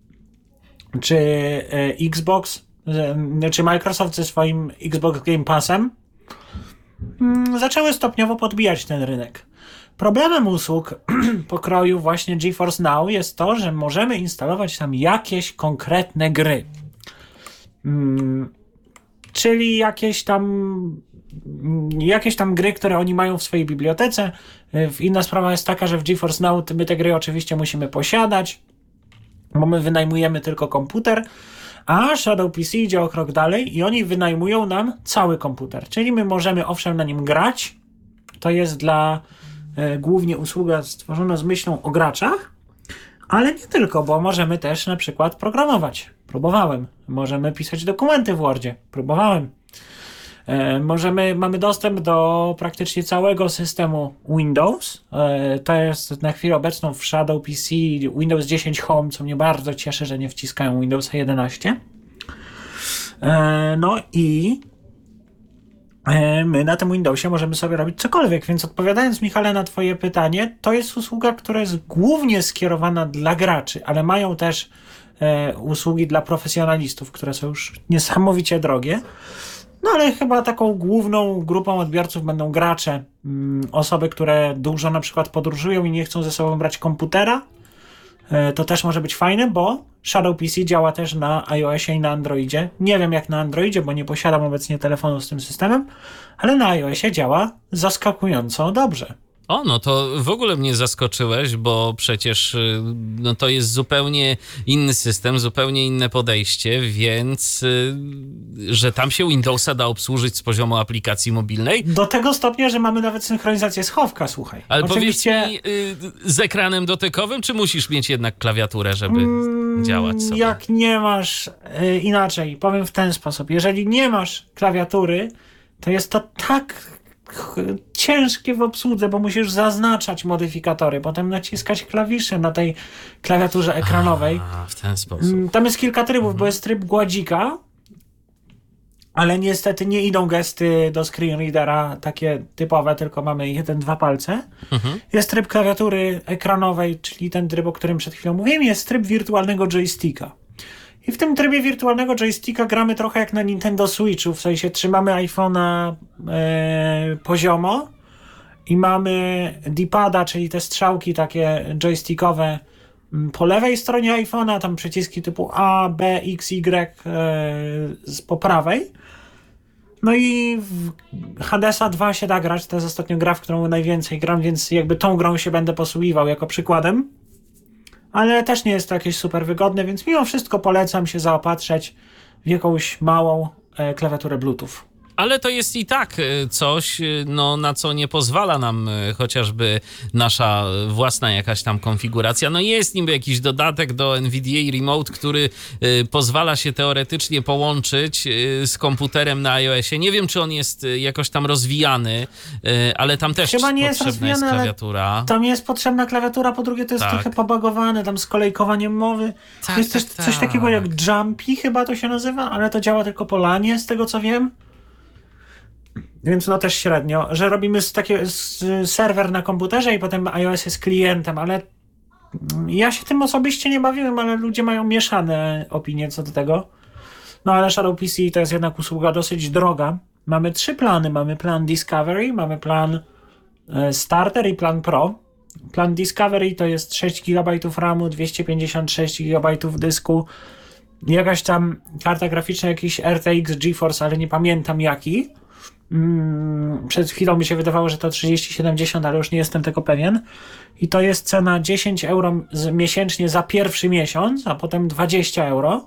czy Xbox, czy Microsoft ze swoim Xbox Game Passem zaczęły stopniowo podbijać ten rynek. Problemem usług pokroju właśnie GeForce Now jest to, że możemy instalować tam jakieś konkretne gry. Czyli jakieś tam gry, które oni mają w swojej bibliotece. Inna sprawa jest taka, że w GeForce Now my te gry oczywiście musimy posiadać, bo my wynajmujemy tylko komputer, a Shadow PC idzie o krok dalej i oni wynajmują nam cały komputer. Czyli my możemy owszem na nim grać, to jest głównie usługa stworzona z myślą o graczach, ale nie tylko, bo możemy też na przykład programować. Próbowałem. Możemy pisać dokumenty w Wordzie. Próbowałem. Mamy dostęp do praktycznie całego systemu Windows. To jest na chwilę obecną w Shadow PC Windows 10 Home, co mnie bardzo cieszy, że nie wciskają Windowsa 11. No i my na tym Windowsie możemy sobie robić cokolwiek, więc odpowiadając, Michale, na twoje pytanie, to jest usługa, która jest głównie skierowana dla graczy, ale mają też usługi dla profesjonalistów, które są już niesamowicie drogie. No ale chyba taką główną grupą odbiorców będą gracze, osoby, które dużo na przykład podróżują i nie chcą ze sobą brać komputera. To też może być fajne, bo Shadow PC działa też na iOSie i na Androidzie. Nie wiem jak na Androidzie, bo nie posiadam obecnie telefonu z tym systemem, ale na iOSie działa zaskakująco dobrze. No to w ogóle mnie zaskoczyłeś, bo przecież no to jest zupełnie inny system, zupełnie inne podejście, więc że tam się Windowsa da obsłużyć z poziomu aplikacji mobilnej. Do tego stopnia, że mamy nawet synchronizację schowka, słuchaj. Ale oczywiście... powiedz mi, z ekranem dotykowym, czy musisz mieć jednak klawiaturę, żeby działać sobie? Jak nie masz, inaczej, powiem w ten sposób, jeżeli nie masz klawiatury, to jest to tak ciężkie w obsłudze, bo musisz zaznaczać modyfikatory, potem naciskać klawisze na tej klawiaturze ekranowej. W ten sposób. Tam jest kilka trybów, bo jest tryb gładzika, ale niestety nie idą gesty do screen readera takie typowe, tylko mamy 1-2 palce. Jest tryb klawiatury ekranowej, czyli ten tryb, o którym przed chwilą mówiłem, jest tryb wirtualnego joysticka. I w tym trybie wirtualnego joysticka gramy trochę jak na Nintendo Switchu, w sensie trzymamy iPhone'a poziomo i mamy D-pada, czyli te strzałki takie joystickowe po lewej stronie iPhone'a, tam przyciski typu A, B, X, Y po prawej. No i w Hadesa 2 się da grać, to jest ostatnio gra, w którą najwięcej gram, więc jakby tą grą się będę posługiwał jako przykładem. Ale też nie jest to jakieś super wygodne, więc mimo wszystko polecam się zaopatrzeć w jakąś małą klawiaturę Bluetooth. Ale to jest i tak coś, no, na co nie pozwala nam chociażby nasza własna jakaś tam konfiguracja. No jest niby jakiś dodatek do NVDA Remote, który pozwala się teoretycznie połączyć z komputerem na iOSie. Nie wiem, czy on jest jakoś tam rozwijany, ale tam też chyba nie potrzebna jest klawiatura. Tam jest potrzebna klawiatura, po drugie to jest trochę pobagowane, tam z kolejkowaniem mowy. Jest też coś takiego jak Jumpy, chyba to się nazywa, ale to działa tylko po LANie, z tego co wiem. Więc no też średnio, że robimy serwer na komputerze i potem iOS jest klientem, ale ja się tym osobiście nie bawiłem, ale ludzie mają mieszane opinie co do tego. No ale Shadow PC to jest jednak usługa dosyć droga. Mamy 3 plany. Mamy plan Discovery, mamy plan Starter i plan Pro. Plan Discovery to jest 6 GB RAMu, 256 GB dysku, jakaś tam karta graficzna, jakiś RTX GeForce, ale nie pamiętam jaki. Przed chwilą mi się wydawało, że to 3070, ale już nie jestem tego pewien. I to jest cena 10 euro miesięcznie za pierwszy miesiąc, a potem 20 euro.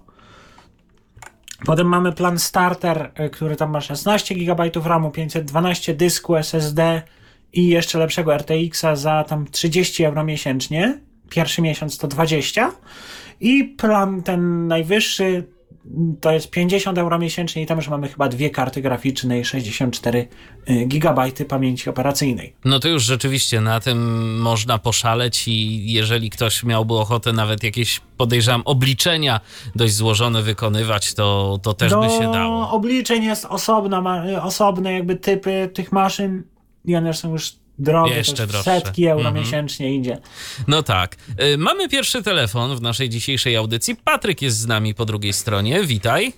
Potem mamy plan Starter, który tam ma 16 GB RAMu, 512 dysku SSD i jeszcze lepszego RTX-a za tam 30 euro miesięcznie. Pierwszy miesiąc to 20. I plan ten najwyższy to jest 50 euro miesięcznie i tam już mamy chyba 2 karty graficzne i 64 GB pamięci operacyjnej. No to już rzeczywiście na tym można poszaleć i jeżeli ktoś miałby ochotę nawet jakieś, podejrzewam, obliczenia dość złożone wykonywać, to też by się dało. Obliczeń jest osobne jakby typy tych maszyn i one są już drogie, jeszcze droższe. Setki euro miesięcznie idzie. No tak. Mamy pierwszy telefon w naszej dzisiejszej audycji. Patryk jest z nami po drugiej stronie. Witaj.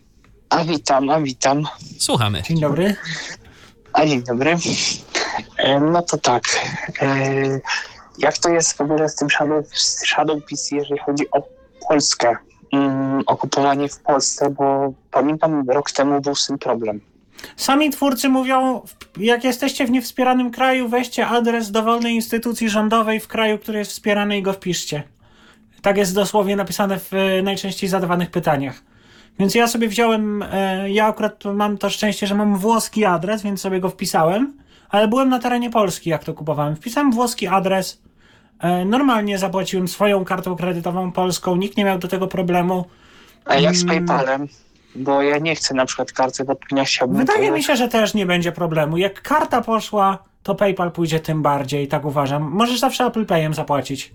Witam. Słuchamy. Dzień dobry. Dzień dobry. No to tak. Jak to jest w ogóle z tym Shadow PC, jeżeli chodzi o Polskę? O kupowanie w Polsce, bo pamiętam, rok temu był z tym problem. Sami twórcy mówią, jak jesteście w niewspieranym kraju, weźcie adres dowolnej instytucji rządowej w kraju, który jest wspierany i go wpiszcie. Tak jest dosłownie napisane w najczęściej zadawanych pytaniach. Więc ja sobie wziąłem, ja akurat mam to szczęście, że mam włoski adres, więc sobie go wpisałem, ale byłem na terenie Polski, jak to kupowałem. Wpisałem włoski adres, normalnie zapłaciłem swoją kartą kredytową polską, nikt nie miał do tego problemu. A jak z PayPalem? Bo ja nie chcę na przykład karty podpinać. Wydaje mi się, że też nie będzie problemu. Jak karta poszła, to PayPal pójdzie tym bardziej, tak uważam. Możesz zawsze Apple Payem zapłacić.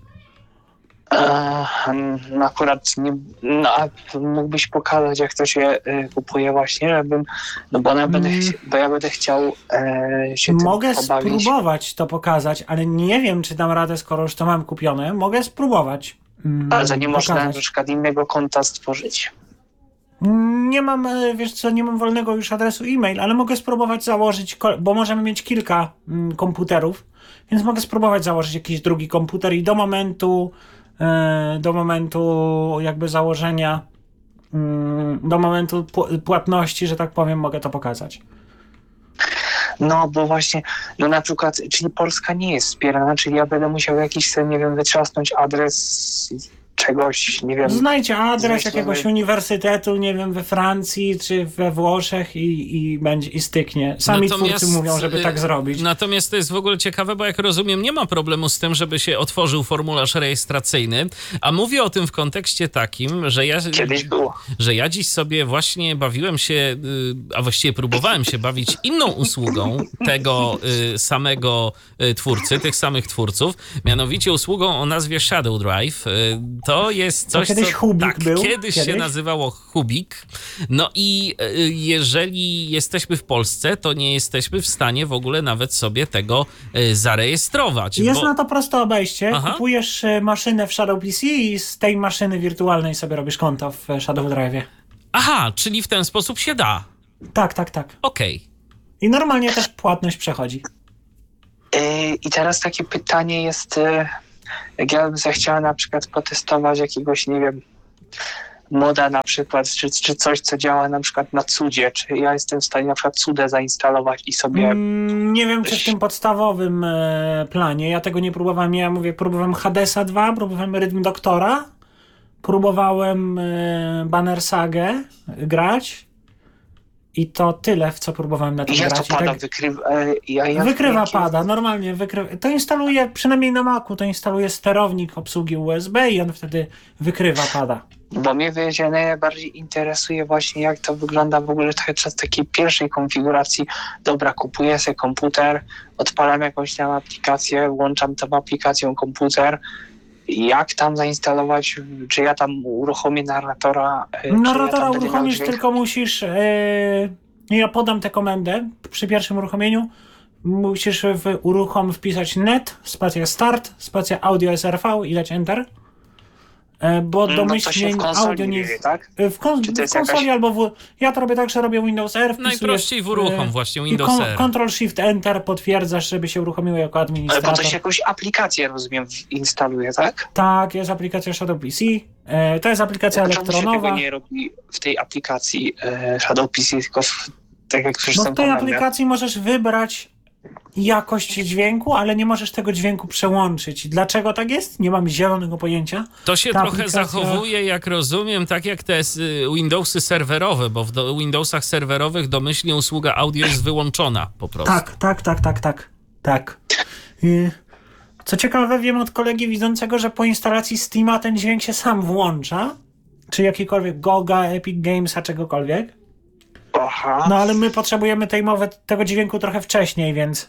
Akurat nie, a mógłbyś pokazać, jak to się kupuje właśnie, żebym, no bo ja będę chciał się tym Mogę pobawić. Spróbować to pokazać, ale nie wiem, czy dam radę, skoro już to mam kupione. Mogę spróbować. Ale to nie można na przykład innego konta stworzyć? Nie mam, wiesz co, nie mam wolnego już adresu e-mail, ale mogę spróbować założyć, bo możemy mieć kilka komputerów, więc mogę spróbować założyć jakiś drugi komputer i do momentu jakby założenia, do momentu płatności, że tak powiem, mogę to pokazać. No, bo właśnie, no na przykład, czyli Polska nie jest wspierana, czyli ja będę musiał jakiś sobie, nie wiem, wytrzasnąć adres czegoś, nie wiem. Znajdźcie adres jakiegoś uniwersytetu, nie wiem, we Francji czy we Włoszech i będzie i styknie. Sami twórcy mówią, żeby tak zrobić. Natomiast to jest w ogóle ciekawe, bo jak rozumiem, nie ma problemu z tym, żeby się otworzył formularz rejestracyjny, a mówię o tym w kontekście takim, że Kiedyś było. Że ja dziś sobie właśnie bawiłem się, a właściwie próbowałem się bawić inną usługą tego samego twórcy, tych samych twórców, mianowicie usługą o nazwie Shadow Drive. To jest coś, to kiedyś Hubik był. Kiedyś się nazywało Hubik. No i jeżeli jesteśmy w Polsce, to nie jesteśmy w stanie w ogóle nawet sobie tego zarejestrować. Jest na to proste obejście. Aha. Kupujesz maszynę w Shadow PC i z tej maszyny wirtualnej sobie robisz konto w Shadow Drive'ie. Aha, czyli w ten sposób się da. Tak. Okej. I normalnie też płatność przechodzi. I teraz takie pytanie jest... Jak ja bym zechciała na przykład potestować jakiegoś, nie wiem, moda na przykład, czy coś, co działa na przykład na cudzie, czy ja jestem w stanie na przykład cudę zainstalować i sobie... Nie wiem, czy w tym podstawowym planie, ja tego nie próbowałem, próbowałem Hadesa 2, próbowałem Rhythm Doctora, próbowałem Banner Sagę grać i to tyle, w co próbowałem na tym grać. Jak to pada wykrywa pada, normalnie wykrywa. To instaluje, przynajmniej na Macu, to instaluje sterownik obsługi USB i on wtedy wykrywa pada. Bo mnie najbardziej interesuje właśnie, jak to wygląda w ogóle z takiej pierwszej konfiguracji. Dobra, kupuję sobie komputer, odpalam jakąś tam aplikację, włączam tą aplikacją komputer. Jak tam zainstalować, czy ja tam uruchomię narratora? Narratora uruchomisz, tylko musisz... ja podam tę komendę przy pierwszym uruchomieniu. Musisz w uruchom wpisać net, spacja start, spacja audio SRV i dać enter. Bo domyślnie audio nie jest... Tak? W konsoli albo ja to robię tak, że robię Windows R. Najprościej w uruchom właśnie Windows R. Ctrl-Shift-Enter potwierdzasz, żeby się uruchomiło jako administrator. Ale bo to się jakąś aplikację, rozumiem, instaluje, tak? Tak, jest aplikacja Shadow PC. To jest aplikacja elektronowa. Dlaczego się tego nie robi w tej aplikacji Shadow PC, tylko tak jak przecież w tej aplikacji możesz wybrać jakość dźwięku, ale nie możesz tego dźwięku przełączyć. Dlaczego tak jest? Nie mam zielonego pojęcia. To się trochę zachowuje, jak rozumiem, tak jak te Windowsy serwerowe, bo w Windowsach serwerowych domyślnie usługa audio jest wyłączona po prostu. Tak. Co ciekawe, wiem od kolegi widzącego, że po instalacji Steama ten dźwięk się sam włącza, czy jakikolwiek Goga, Epic Gamesa, czegokolwiek. Aha. No ale my potrzebujemy tego dźwięku trochę wcześniej, więc...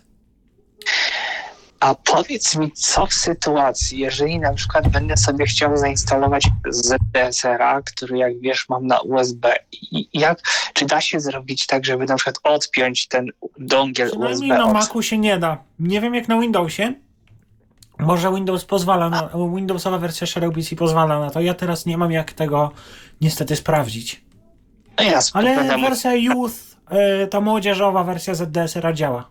A powiedz mi, co w sytuacji, jeżeli na przykład będę sobie chciał zainstalować ZDSR-a, który jak wiesz mam na USB, czy da się zrobić tak, żeby na przykład odpiąć ten dongiel USB? Na Macu się nie da. Nie wiem jak na Windowsie. Może Windows pozwala, Windowsowa wersja Shadow PC pozwala na to. Ja teraz nie mam jak tego niestety sprawdzić. Ale wersja Youth, ta młodzieżowa wersja ZDSR-a działa.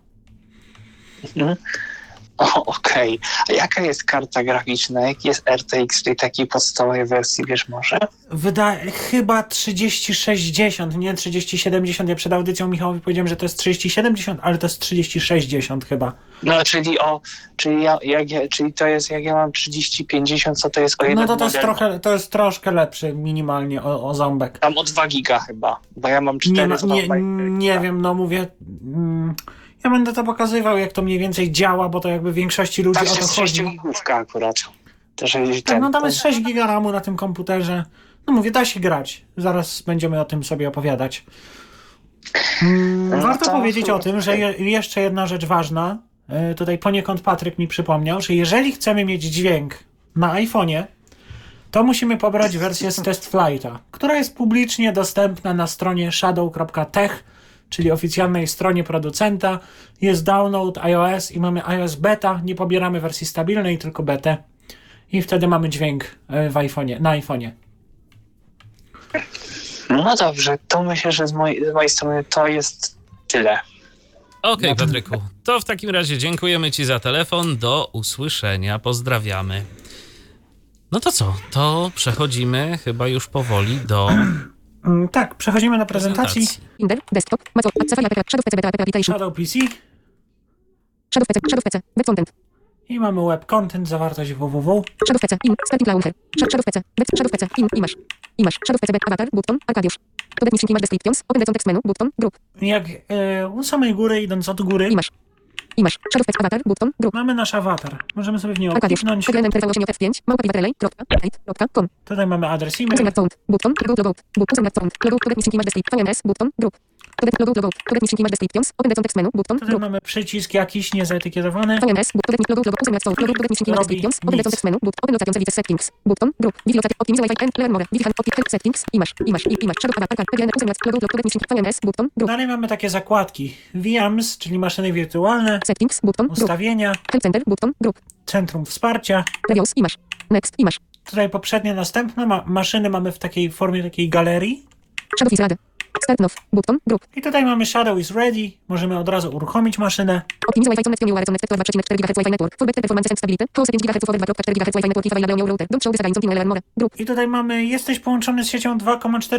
Okej. A jaka jest karta graficzna? Jaki jest RTX w tej takiej podstawowej wersji, wiesz może? Chyba 3060, nie 3070. Ja przed audycją Michałowi powiedziałem, że to jest 3070, ale to jest 3060 chyba. No, czyli to jest, jak ja mam 3050, co to jest o jeden model? To jest troszkę lepszy minimalnie o ząbek. Tam o 2 giga chyba, bo ja mam 4. Nie wiem, no mówię... Ja będę to pokazywał, jak to mniej więcej działa, bo to jakby większości ludzi o to chodzi. Tak, jest 6-gigówka akurat. Tam jest 6 giga RAMu na tym komputerze. No mówię, da się grać. Zaraz będziemy o tym sobie opowiadać. Warto powiedzieć o tym, że jeszcze jedna rzecz ważna. Tutaj poniekąd Patryk mi przypomniał, że jeżeli chcemy mieć dźwięk na iPhone'ie, to musimy pobrać wersję z Test Flighta, która jest publicznie dostępna na stronie shadow.tech, czyli oficjalnej stronie producenta. Jest download iOS i mamy iOS beta. Nie pobieramy wersji stabilnej, tylko betę. I wtedy mamy dźwięk na iPhone'ie. No dobrze, to myślę, że z mojej strony to jest tyle. Okej, Patryku. To w takim razie dziękujemy Ci za telefon. Do usłyszenia. Pozdrawiamy. No to co? To przechodzimy chyba już powoli do Tak, przechodzimy do prezentacji. Intel, desktop, Safari, Shadow PC, Beta Application. Shadow PC. Shadow PC, Web Content. I mamy Web Content, zawartość www. Shadow PC, Starting Launcher. Shadow PC, Shadow PC, Image. Shadow PC, Avatar, button, Arcadiusz. Codec Missing Image Descriptions, Open the Context Menu, button, Group. Jak u samej góry, idąc od góry. Image. Shadow PC, Avatar, button, Group. Mamy nasz awatar. Możemy sobie w niego Arcadiusz. kliknąć. PGNM-5, Tutaj mamy adres e-mail. button, logout, Codec Missing Image Descriptions, VMS, button, Group. Codec Missing Image Descriptions, Open the Context Menu, button, Tutaj mamy przycisk jakiś niezaetykietowany. VMS, Codec Missing Image Descriptions, Open the Context Menu, Open the Services Settings, button, Group. Optimize Wi-Fi and Learn More. Settings, Image. Shadow Avatar, PGN, Codec Missing VMS, button, Group. Dalej mamy takie zakładki. VMs, czyli maszyny wirtualne. Settings, button, ustawienia. Help Center, button, Group. Centrum wsparcia. Reviews, Image. Next, Image. Tutaj poprzednie, następne maszyny mamy w takiej formie takiej galerii. Shadow is ready. Start now, button, Group. I tutaj mamy Shadow is ready. Możemy od razu uruchomić maszynę. Optimize Wi-Fi Connect New Connect 2,4 GHz Wi-Fi Network. For better performance and stability. Host 5 GHz over 2,4 GHz Wi-Fi Network i Wi-Fi Router. Don't show the settings on Learn More. Group. I tutaj mamy, jesteś połączony z siecią 2,4